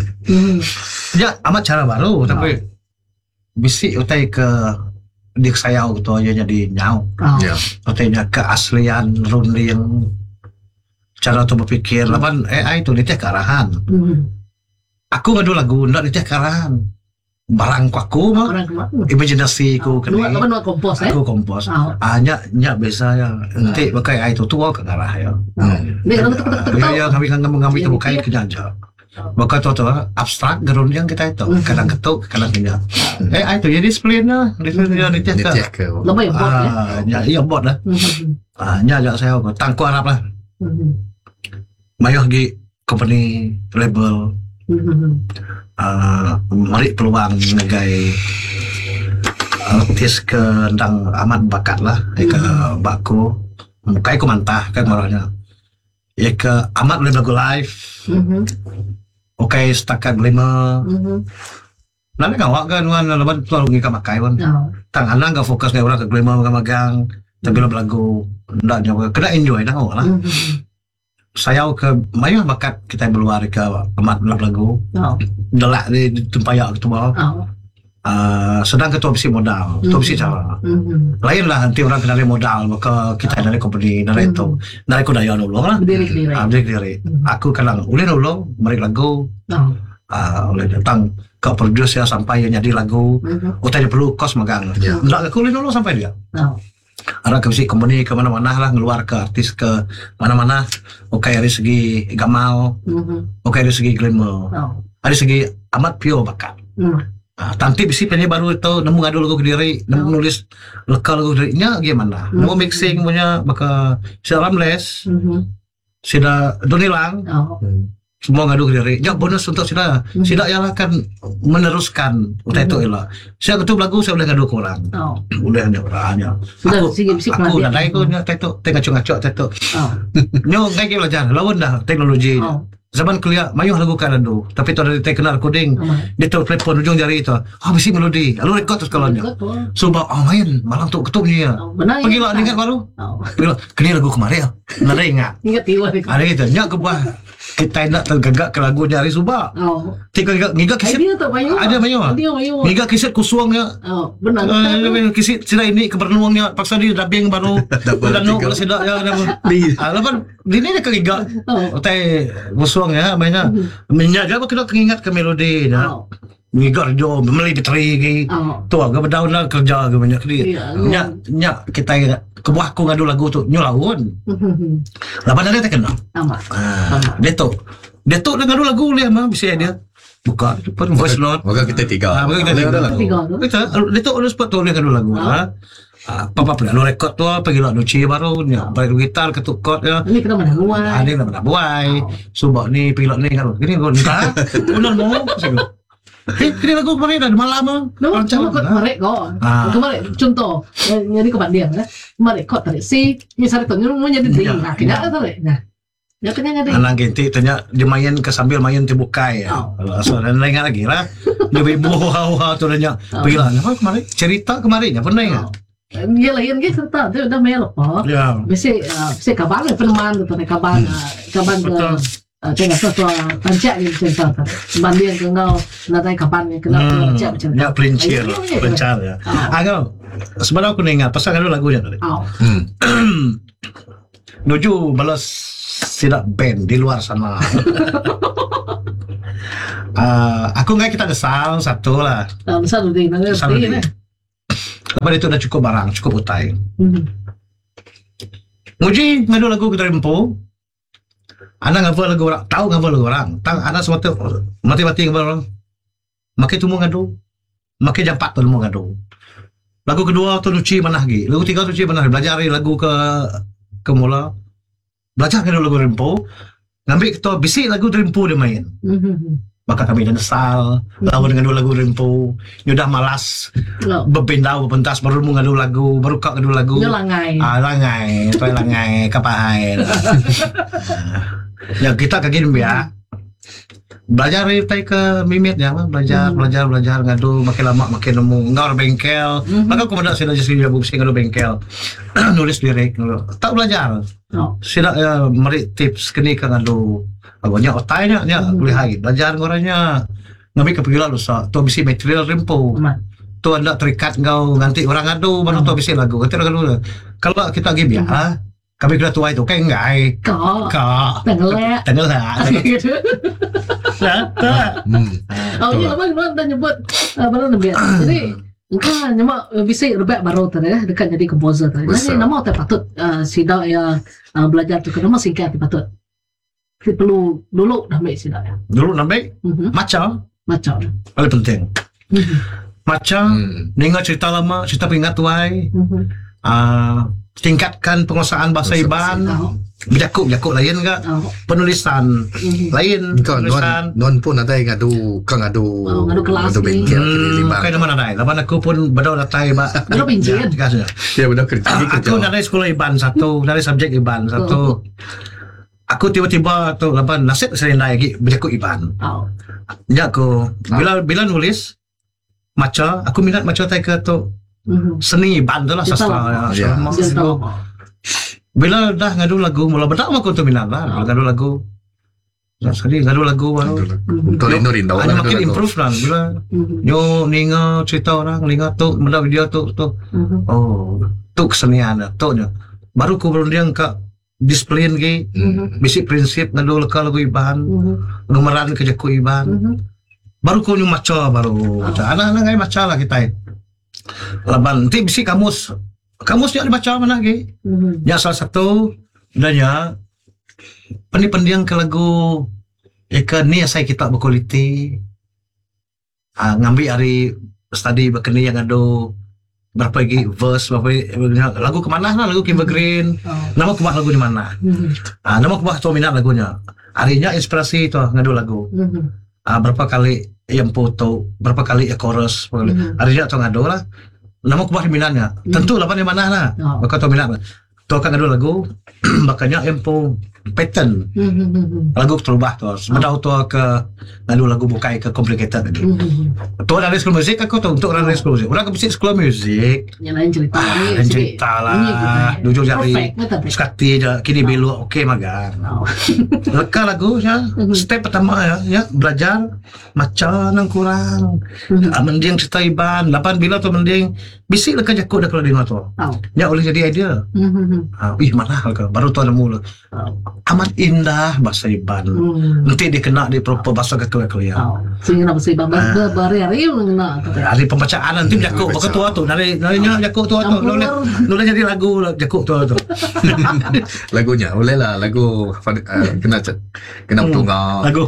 Ya amat cara baru tapi bisi utai ke dia sayau gitu aja jadi nyau. Katanya keaslian runding cara tu berfikir lapan AI tu dia kearahan. Aku ngadu lagu ndak dia kearahan. Barang aku mah imajinasi ku kena. Lapan kompos Aku kompos. Nya biasa ya. Nanti pakai AI tu tua ke arah ya. Ya kami kan mengambil tu bukai ke janja. Maka tu abstrak gerun yang kita itu kadang ketuk kadang tidak. Itu jadi split lah. Dia dicek ke. Lebih bot ya. Iya bot lah. Nya jak saya ko tangku Arab lah. Mayah gi company label. Mari peluang negai artis ke ndang amat bakat lah. Ke baku. Mukai ku mantah kan marahnya. Ya ke amat boleh lagu live. Okay, setakat 5. Nanti ngawak kan laban tu lagu ngika makai kan. Tang anang ka fokus ke orang ke 5 magang. Tapi lagu ndak nyawa kena enjoy dah lah. Saya ke mayah bakat kita keluar ke amat lagu. Delak di tempayak ketua. Sedang ketua bisi modal, ketua bisi cara. Lain lah nanti orang kenali modal, maka kita dari company, dari itu, dari aku daya dulu lah. Berdiri. Aku kenal, ulin dulu, mereka lagu. Oleh datang ke producer sampai jadi lagu. Utai dia perlu kos magang. Nggak aku ulin dulu sampai dia. Ada ke company ke mana-mana lah, ngeluar ke artis ke mana-mana. Oke dari segi gamal, oke dari segi glamour, dari segi amat pure bakat. Tanti bisi penye baru itu nemu ngadu lagu ke diri, nemu nulis lekal lagu ke dirinya gimana? Nemu mixing punya maka si Ramles, sida Donilang, semua ngadu ke diri. Ya bonus untuk sida yang akan meneruskan utai itu elah. Saya ketua lagu saya boleh ngadu ke orang, boleh hanya orangnya. Aku dah naik tu nyata itu, tengah cungacok itu. Nyo ngai belajar, lawan dah teknologi. Zaman kuliah mayuh lagu kanado tapi tu ada kenal recording dia tu telepon ujung jari itu bisi melodi lalu rekod terus kalonnya sebab main malam tu ketupnya pergi lah ingat baru kini lagu kemarin nada ingat ada gitu nyak kebuah kita nak tergagak ke lagu nyari subak tiga ngiga kisit ada mayuh ngiga kisit kusuangnya benar kisit sila ini kebernuangnya paksa dia dubbing baru dan no kalau tidak ya lapan ini dia kegiga utai kusuang ya banyak menjaga apa kita ingat ke melodi dah ngigar jo beli bateri tu agak berdaun lah kerja agak banyak dia nyak kita kebuah ku ngadu lagu tu nyulaun lapan ada tak kenal dia tu ngadu lagu dia mah bisa dia buka depan voice note maka kita tiga dia tu harus spot tu dia ngadu lagu Papa pula lu rekod tu pergi lah nuci baru ni balik gitar ketuk chord ya ini kita mana buai ini kita mana buai subak ni pergi lah ni kan gini kau entah udah mau kini lagu kemarin dah malam macam kau kemarin kemarin contoh jadi kebandian kemarin kau tarik si misalnya tu mau jadi ding kita tarik Ya kena ngadi. Anak ginti tanya dia main ke sambil main tibukai ya. So dan lain lagi lah. Dia ibu hawa tu tanya bilang apa kemarin cerita kemarin ya pernah ingat. Dia lain ke cerita tu dah melo apa. Ya. Mesti kabar peneman tu kabar tengah sesuatu pancak ni cerita tu. Banding ke ngau natai kapan ni kena pancak macam tu. Ya pelincir ya. Agak sebenarnya aku ingat pasal ada lagunya tadi. Nuju balas sidak band di luar sana. Aku nggak kita ada sound satu lah. Satu di mana? Lepas itu dah cukup barang, cukup utai. Muji ngadu lagu kita rempo. Anak ngapa lagu orang, tahu ngapa lagu orang. Tang anak semata mati-mati ngapa orang. Makai tumu ngadu, makai jampat tu mau ngadu. Lagu kedua tu nuci mana lagi. Lagu tiga tu nuci mana belajar lagu ke mula. Belajar ngadu lagu rempo. Ngambil kita bisik lagu rempo dia main. Maka kami dah nesal lawan dengan dua lagu rempo. Dia dah malas berpindah berpentas baru ngadu lagu baru kak ngadu lagu. Dia langai. Langai, tu langai kapahai. Ya kita kagin biar belajar reply ke mimit ya belajar ngadu makin lama makin nemu ngau bengkel. Maka aku mendak sila jadi buku ngadu bengkel. Nulis lirik tak belajar. Sila mari tips kini ke ngadu. Agaknya otainya boleh lagi belajar ngorangnya ngambil kepikiran dosa tu bisi material rempo tu anda terikat kau nganti orang ngadu baru tu bisi lagu kata orang ngadu kalau kita lagi biar kami kena tua itu kayak enggak kak tenggelam ini abang dah nyebut baru nabi jadi engkau nyemak bisa rebek baru tadi dekat jadi komposer tadi jadi nama tak patut sidak ya belajar tu nama singkat patut perlu dulu nampak sidak ya. Dulu nampak macam paling penting. Macam dengar cerita lama, cerita pengingat tuai. Tingkatkan penguasaan bahasa Iban. Berjakuk lain enggak? Penulisan lain. Penulisan. Non pun ada yang ngadu kelas bengkel lima. Kayak mana ada? Lapan aku pun berdau datai mbak. Berdau pinjam. Ya benar kerja. Aku dari sekolah Iban satu, dari subjek Iban satu. Aku tiba-tiba tu lapan nasib saya lagi berjakut Iban. Ya aku bila nulis maca, aku minat maca tai ke tu seni Iban tu lah sastra. Bila dah ngadu lagu mula bedak aku tu minat lah ngadu lagu. Sekali ngadu lagu baru. Hanya makin improve lah bila nyo ninga cerita orang ninga tu benda video tu. Oh, tu kesenian tu nya. Baru aku berunding ke disiplin ke bisi prinsip ngadu lagu Iban gemeran ke jaku Iban baru kau maca baru anak-anak ngai maca lah kita laban nanti bisi kamus yang dibaca mana ke ya salah satu dan ya pendiang ke lagu ke ni saya kita berkualiti ngambil hari study berkeni yang ngadu berapa lagi verse berapa lagu kemana lah lagu Kimber Green nama kubah lagu di mana nama kubah tu minat lagunya harinya inspirasi tu ngadu lagu berapa kali yang foto berapa kali chorus harinya tu ngadu lah nama kubah minatnya tentu lapan di mana lah maka tu minat tu akan ngadu lagu makanya yang pattern lagu terubah tu sebenarnya tu ke ngadu lagu bukai ke complicated lagi tu dari sekolah musik aku tu untuk dari sekolah musik orang ke musik sekolah musik yang lain cerita lah dulu jadi sekati je kini belok okey magang leka lagu ya step pertama ya belajar macam nang kurang mending cerita Iban lapan bila tu mending bisik leka jakut dah kalau dengar tu ya boleh jadi idea mana baru tu ada mula amat indah bahasa Iban nanti dia kena di proper bahasa kekal-kekal sehingga bahasa Iban berhari-hari mengena hari pembacaan nanti jakut pakai tua tu narinya jakut tua tu nulis jadi lagu jakut tua tu lagunya boleh lah lagu kena bertunggak lagu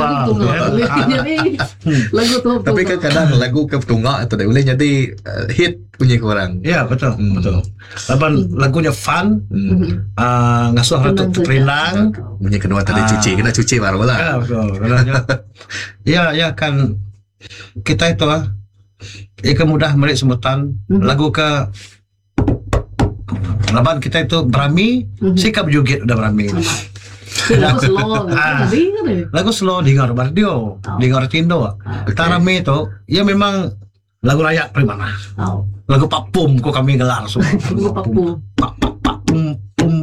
lagu tu tapi kan kadang lagu ke bertunggak itu boleh jadi hit punya korang ya betul lapan lagunya fun ngasuh ratu terperinang punya kedua tadi kena cuci baru lah ya betul ya kan kita itu ikan mudah merik sebutan lagu ke laban kita itu berami sikap jugit udah berami Lagu slow. Tadi kan ya. Lagu slow dengar radio, dengar Tindo. Tarame tu, ya memang lagu rakyat mana. Lagu papum ko kami gelar semua. Lagu papum. Papum.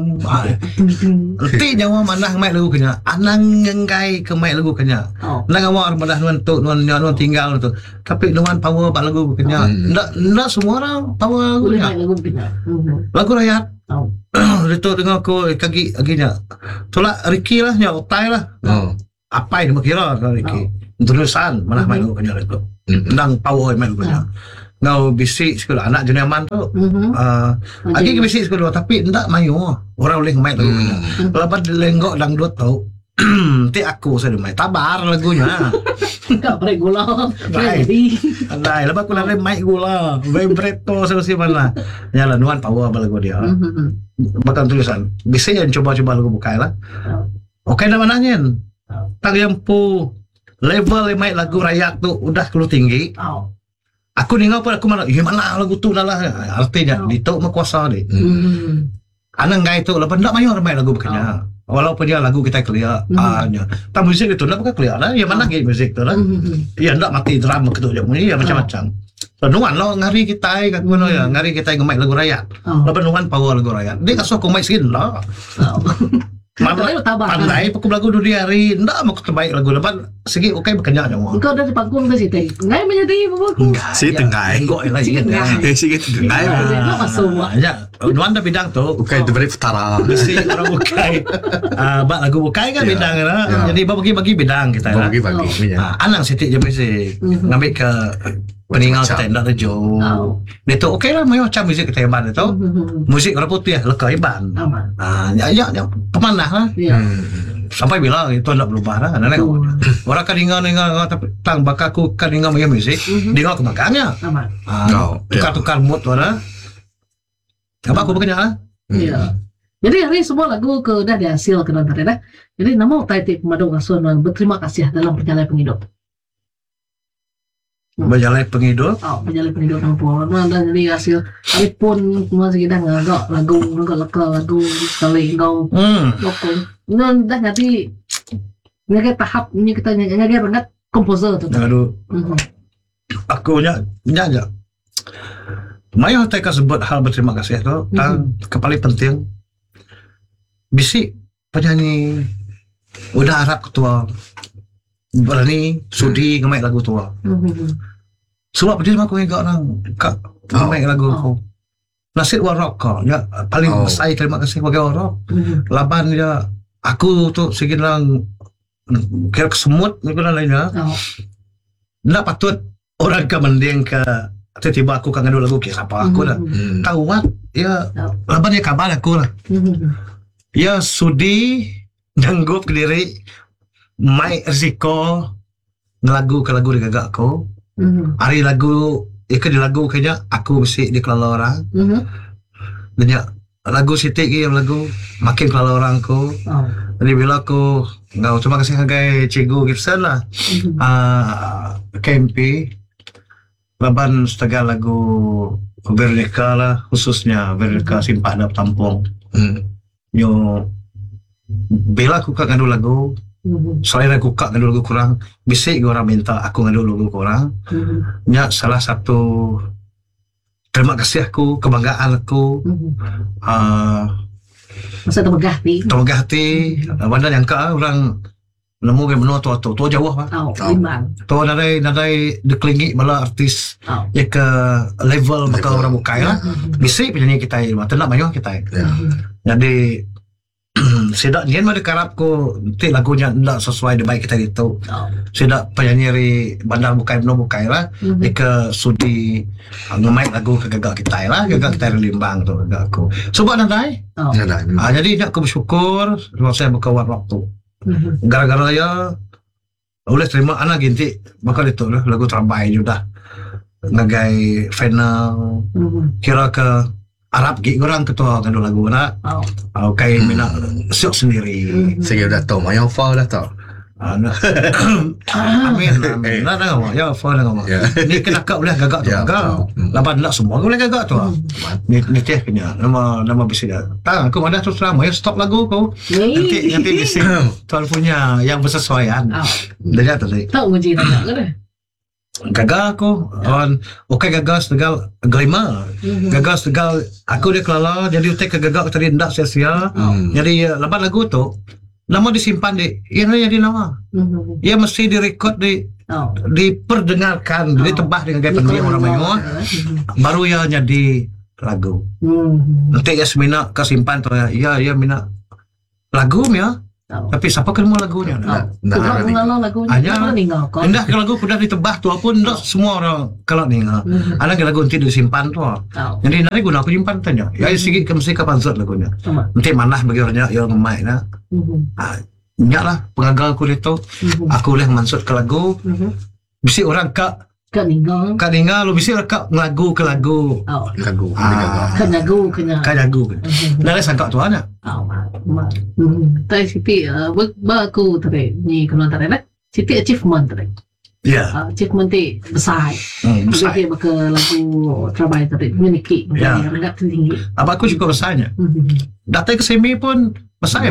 Nanti nyawa manah mai lagu kenya. Anang ngengkai ke mai lagu kenya. Nang awak manah nuan tu nuan tinggal tu. Tapi nuan power pak lagu kenya. Ndak semua orang power lagu kenya. Lagu rakyat. Itu dengar ko kaki aginya. Tolak Ricky lah nya otai lah. Apa ini kira Ricky? Tulisan manah mai lagu kenya itu. Nang power mai lagu kenya. Ngau bisik sekolah anak jenis aman tu. Agi ke bisik sekolah tapi ndak mayu. Orang boleh main lagu kena. Lepas lenggok dangdut tau. Nanti aku saya main tabar lagunya. Kak break gula. Andai lepas aku lari main gula. Vibrato selesai mana. Nyala nuan power apa lagu dia. Bahkan tulisan. Bisa yang coba-coba lagu bukai lah. Oke dah manangin. Tak yang pu level main lagu rakyat tu udah keluar tinggi. Aku dengar pun aku mana lagu tu dah lah. Artinya ditok mekuasa ni. Anang gay tu lepas ndak mayu ramai lagu bekanya. Walaupun dia lagu kita clear nya. Tak muzik itu ndak bukan clear lah. Ya mana gay muzik tu lah. Ya ndak mati drum ketu je bunyi ya macam-macam. Nuan lo ngari kita kat mana ya ngari kita ngemai lagu rakyat. Lepas nuan power lagu rakyat. Dia kasih aku mai skin lah. Pandai aku lagu dunia hari ndak mau terbaik lagu lepas segi okey berkenyak semua. Engkau dari panggung ke situ. Ngai menjadi babaku. Si tengah. Enggak lah sikit. Sikit tengah. Apa semua? Ya, nuan dah bidang tu. Okey, tu beri futara. Mesti orang bukai. Bak lagu bukai kan bidang lah. Jadi bagi bidang kita lah. Bagi. Anang sitik je mesti ngambil ke peninggal kita ndak rejo. Dia tu okey lah macam muzik kita hebat tu. Muzik orang putih lekar hebat. Ya pemanah lah. Sampai bila itu ndak berubah lah. Orang kan dengar tapi tang bakaku kan dengar muzik, dengar kebagangnya. Tukar-tukar mood tu lah. Apa aku bekerja lah? Ya. Jadi hari semua lagu ke dah dihasil ke dalam dah. Jadi nama Taiti Pemadung Asuhan berterima kasih dalam perjalanan penghidup. Berjalan penghidup. Berjalan penghidup yang pun. Dan jadi hasil hari pun cuma sekitar ngagak lagu sekali engkau. Lokal. Dan dah nanti ngagai tahap ni kita ngagai banget komposer tu. Aduh. Aku nya Maya teka sebut hal berterima kasih tu. Kepaling penting bisik penyanyi udah harap ketua berani sudi ngemai lagu tua. Sebab dia aku enggak orang kak ngemai lagu aku. Nasib warok kau ya paling saya terima kasih bagi warok. Laban dia aku tu sekian kira kesemut ni pun lainnya. Ndak patut orang ke mending ke tiba-tiba aku kangen lagu ke siapa aku dah. Tahu mat ya laban dia kabar aku lah. Ya sudi nyanggup ke diri mai risiko ngelagu ke lagu digagak aku. Hari lagu ke di lagu kayaknya aku mesti di kelala orang. Dan ya lagu sitik yang lagu makin kelala orang aku. Jadi bila aku enggak cuma kasih hargai Cikgu Gibson lah. KMP laban setengah lagu Veronica lah khususnya Veronica Simpah Dap Tampung. Yo bila aku kak ngadu lagu selain aku kak ngadu lagu kurang bisik orang minta aku ngadu lagu kurang. Nya salah satu terima kasih aku, kebanggaan aku. Masa termegah hati. Banda yang kak orang nemu ke menua tu jauh lah. Tu nadai deklingi malah artis ya ke level bakal orang bukai lah. Bisik penyanyi kita mata nak mayu kita. Jadi sedak nyen made karap ko ti lagunya ndak sesuai de baik kita itu. Sedak penyanyi ri bandar bukai lah. Ke sudi ngemai lagu ke gagak kita lah, gagak kita Limbang tu gagak aku. Sebab nadai. Jadi aku bersyukur saya buka waktu. Gara-gara ya boleh terima anak ginti bakal itu lah lagu terbaik juga ngagai final kira ke Arab gig orang ketua kan lagu nak kayak mina siok sendiri saya udah tahu mayo fau dah tahu Amin. Nak ngomong. Ya, phone ngomong. Ni kena kak boleh gagak tu. Gagak. Lapan nak semua boleh gagak tu. Ni teh kena. Nama bisik dah. Tak, aku mana terus terang. Ya, stop lagu kau. Nanti bisik. Tuan punya yang bersesuaian. Dah jatuh tadi. Tak uji tak ke dah? Gagal aku okay gagal setegal gelima gagal setegal aku dia kelala jadi utek kegagak tadi ndak sia-sia jadi lepas lagu tu nama disimpan di ini jadi nama ia mesti direkod diperdengarkan ditebah dengan gaya pendiam orang Melayu baru ia jadi lagu nanti Yasmina kesimpan tu ya mina lagu ya. Tapi siapa kenal lagunya? Tidak mengenal lagunya. Hanya indah kalau lagu sudah ditebah tu pun dah semua orang kalau dengar. Ada lagu nanti disimpan tu. Jadi nanti guna aku simpan tanya. Ya sikit ke mesti kapan zat lagunya. Nanti mana bagi orangnya yang main na. Nyak lah pengagal aku itu. Aku boleh mansut ke lagu. Mesti orang kak Kaninga lo bisa rekap lagu ke lagu. Lagu. Ke lagu. Nara sangka tu anak. Tai Siti aku tadi ni kalau tadi lah. Siti achievement tadi. Ya. Achievement ti besar. Besar dia ke lagu Trabai tadi memiliki rengat tinggi. Apa aku juga besarnya. Datang ke semi pun besar.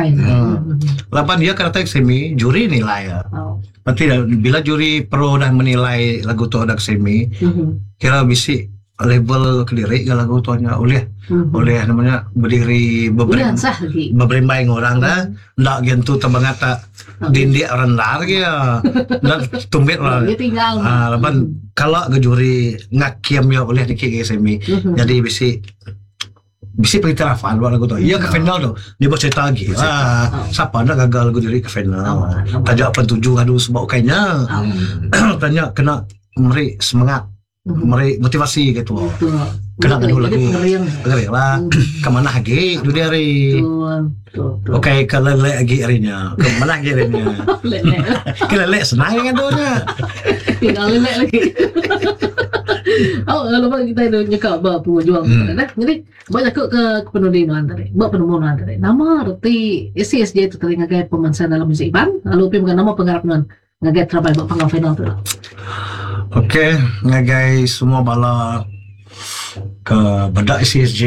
Lapan dia kata ke semi juri nilai ya. Nanti bila juri pro dah menilai lagu tu ada semi, kira bisi label kelirik ke lagu tu hanya oleh namanya berdiri beberembai orang dah, ndak gentu terbangata dindik rendah lagi ya, ndak tumbit lah. Lapan kalau ke juri ngakiam ya oleh dikik ke semi, jadi bisi pengiktirafan buat lagu tu. Ia ke final tu. Dia bercerita lagi. Siapa nak gagal lagu diri ke final. Tajak pentuju ngadu sebab kayaknya. Tanya kena memberi semangat. Memberi motivasi gitu. Kena ngadu lagu. Ngeri lah. Kemana lagi? Itu dia hari. Okay, ke lelek lagi harinya. Kemana lagi harinya? Ke lelek senang ngadunya. Tinggal lelek lagi. Lepas kita ada nyekap pengujuan jadi banyak ke penulisan tadi buat penemuan tadi nama reti SCSJ itu tadi ngagai pemansan dalam musik band lalu bukan nama penggarapan ngagai Trabai buat panggal final tu lah. Okay, ngagai semua bala ke bedak SCSJ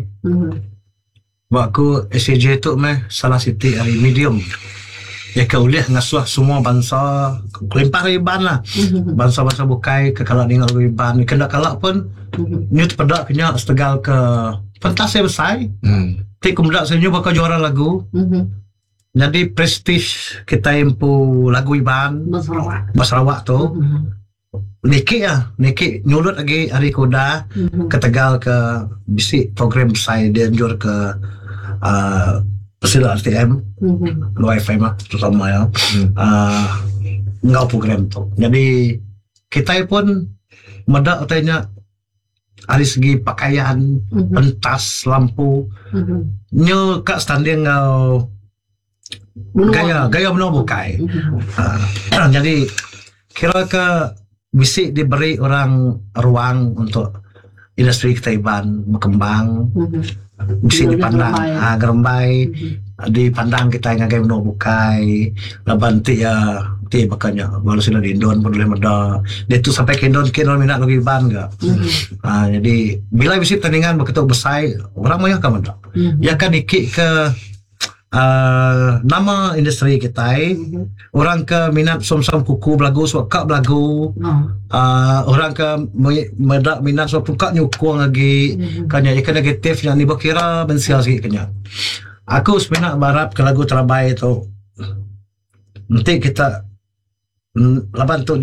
buat aku SCSJ tu salah siti hari medium ya kau boleh ngasuh semua bangsa kelimpah riban lah bangsa-bangsa bukai ke kalau dengar riban kena kalak pun nyut pedak kena setegal ke pentas saya besar tik kemudak senyum bakal juara lagu jadi prestige kita impu lagu riban Sarawak tu Niki nyulut lagi hari kuda ke Tegal ke bisik program saya dia anjur ke Persila RTM Luar FM lah terutama ya ngau program tu jadi kita pun medak tanya dari segi pakaian pentas lampu nyo kak standing ngau gaya menua bukai jadi kira ke bisik diberi orang ruang untuk industri kita iban berkembang bisa dipandang gerembai dipandang kita ngagai menua bukai laban ti ya ti bakanya baru sudah di Indon pun boleh meda dia tu sampai ke Indon minat lagi ban enggak jadi bila bisa tandingan begitu besar orang banyak kan meda ya kan ikik ke nama industri kita orang ke minat som-som kuku belagu suka belagu orang ke minat suka buka nyukung lagi kanya ikan negatif yang ni berkira bensia sikit kanya aku sebenarnya berharap ke lagu Trabai itu nanti kita laban tu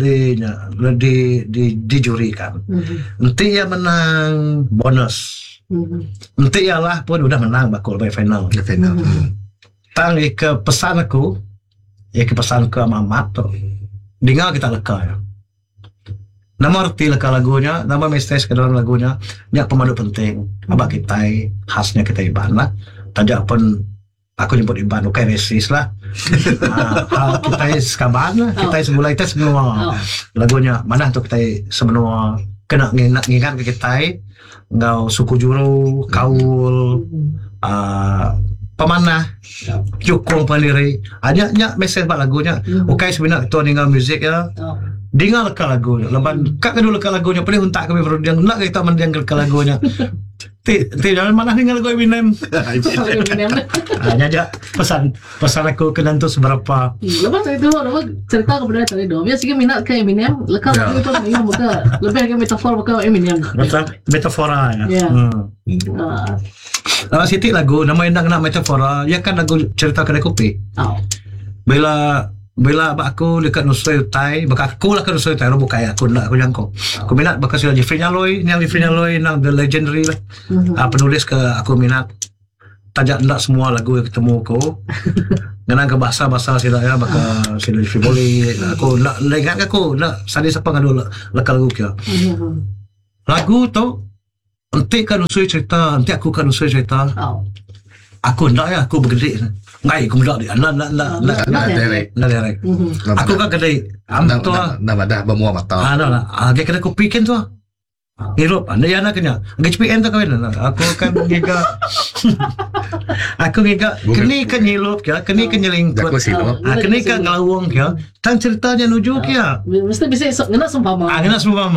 dijurikan nanti ia menang bonus nanti ialah pun udah menang bakul by final tang ke pesan aku ke pesan ke Mamat tu dengar kita leka ya nama arti leka lagunya nama message ke dalam lagunya ni pemadu penting abak kita khasnya kita iban lah tajak pun aku nyebut iban bukan resis lah kita sekaban lah kita semula kita semua lagunya mana tu kita semua kena ngingat ke kita ngau suku juru kaul pemanah cukung penlirik nyak mesej buat lagunya okay sebenarnya tu dengan muzik ya dengar lekal lagunya lepas kak kedua lekal lagunya boleh untak kami baru dia nak kita mendengar lekal lagunya jangan mana dengar lagu Eminem hanya aja pesan aku kenal tu seberapa lepas itu cerita kepada tadi dong biasanya minat ke Eminem lekal lagu itu muka lebih ke metafor muka Eminem metafora ya Nama Siti lagu nama yang nak metafora ya kan lagu cerita kedai kopi bila aku dekat Nusrai Utai bakal aku lah ke Nusrai Utai bukan aku nak aku jangkau aku minat bakal sila Jeffrey Nyaloi nang the legendary lah penulis ke aku minat tajak nak semua lagu yang ketemu aku dengan ke bahasa sila ya bakal sila Jeffrey boleh aku nak ingat aku nak sadis apa ngadu lekal lagu kia lagu tu nanti kan Nusrai cerita nanti aku kan Nusrai cerita aku nak ya aku bergedek ngai aku muda dia nak direct aku kan kedai am tu dah bermuat mata dia kena kopi kan tu hirup anda yang nak kena GPM tu kawin aku kan giga kini kan hirup ya kini kan nyelingkut kini kan ngelawang ya tang ceritanya nuju kia mesti bisa kena sumpama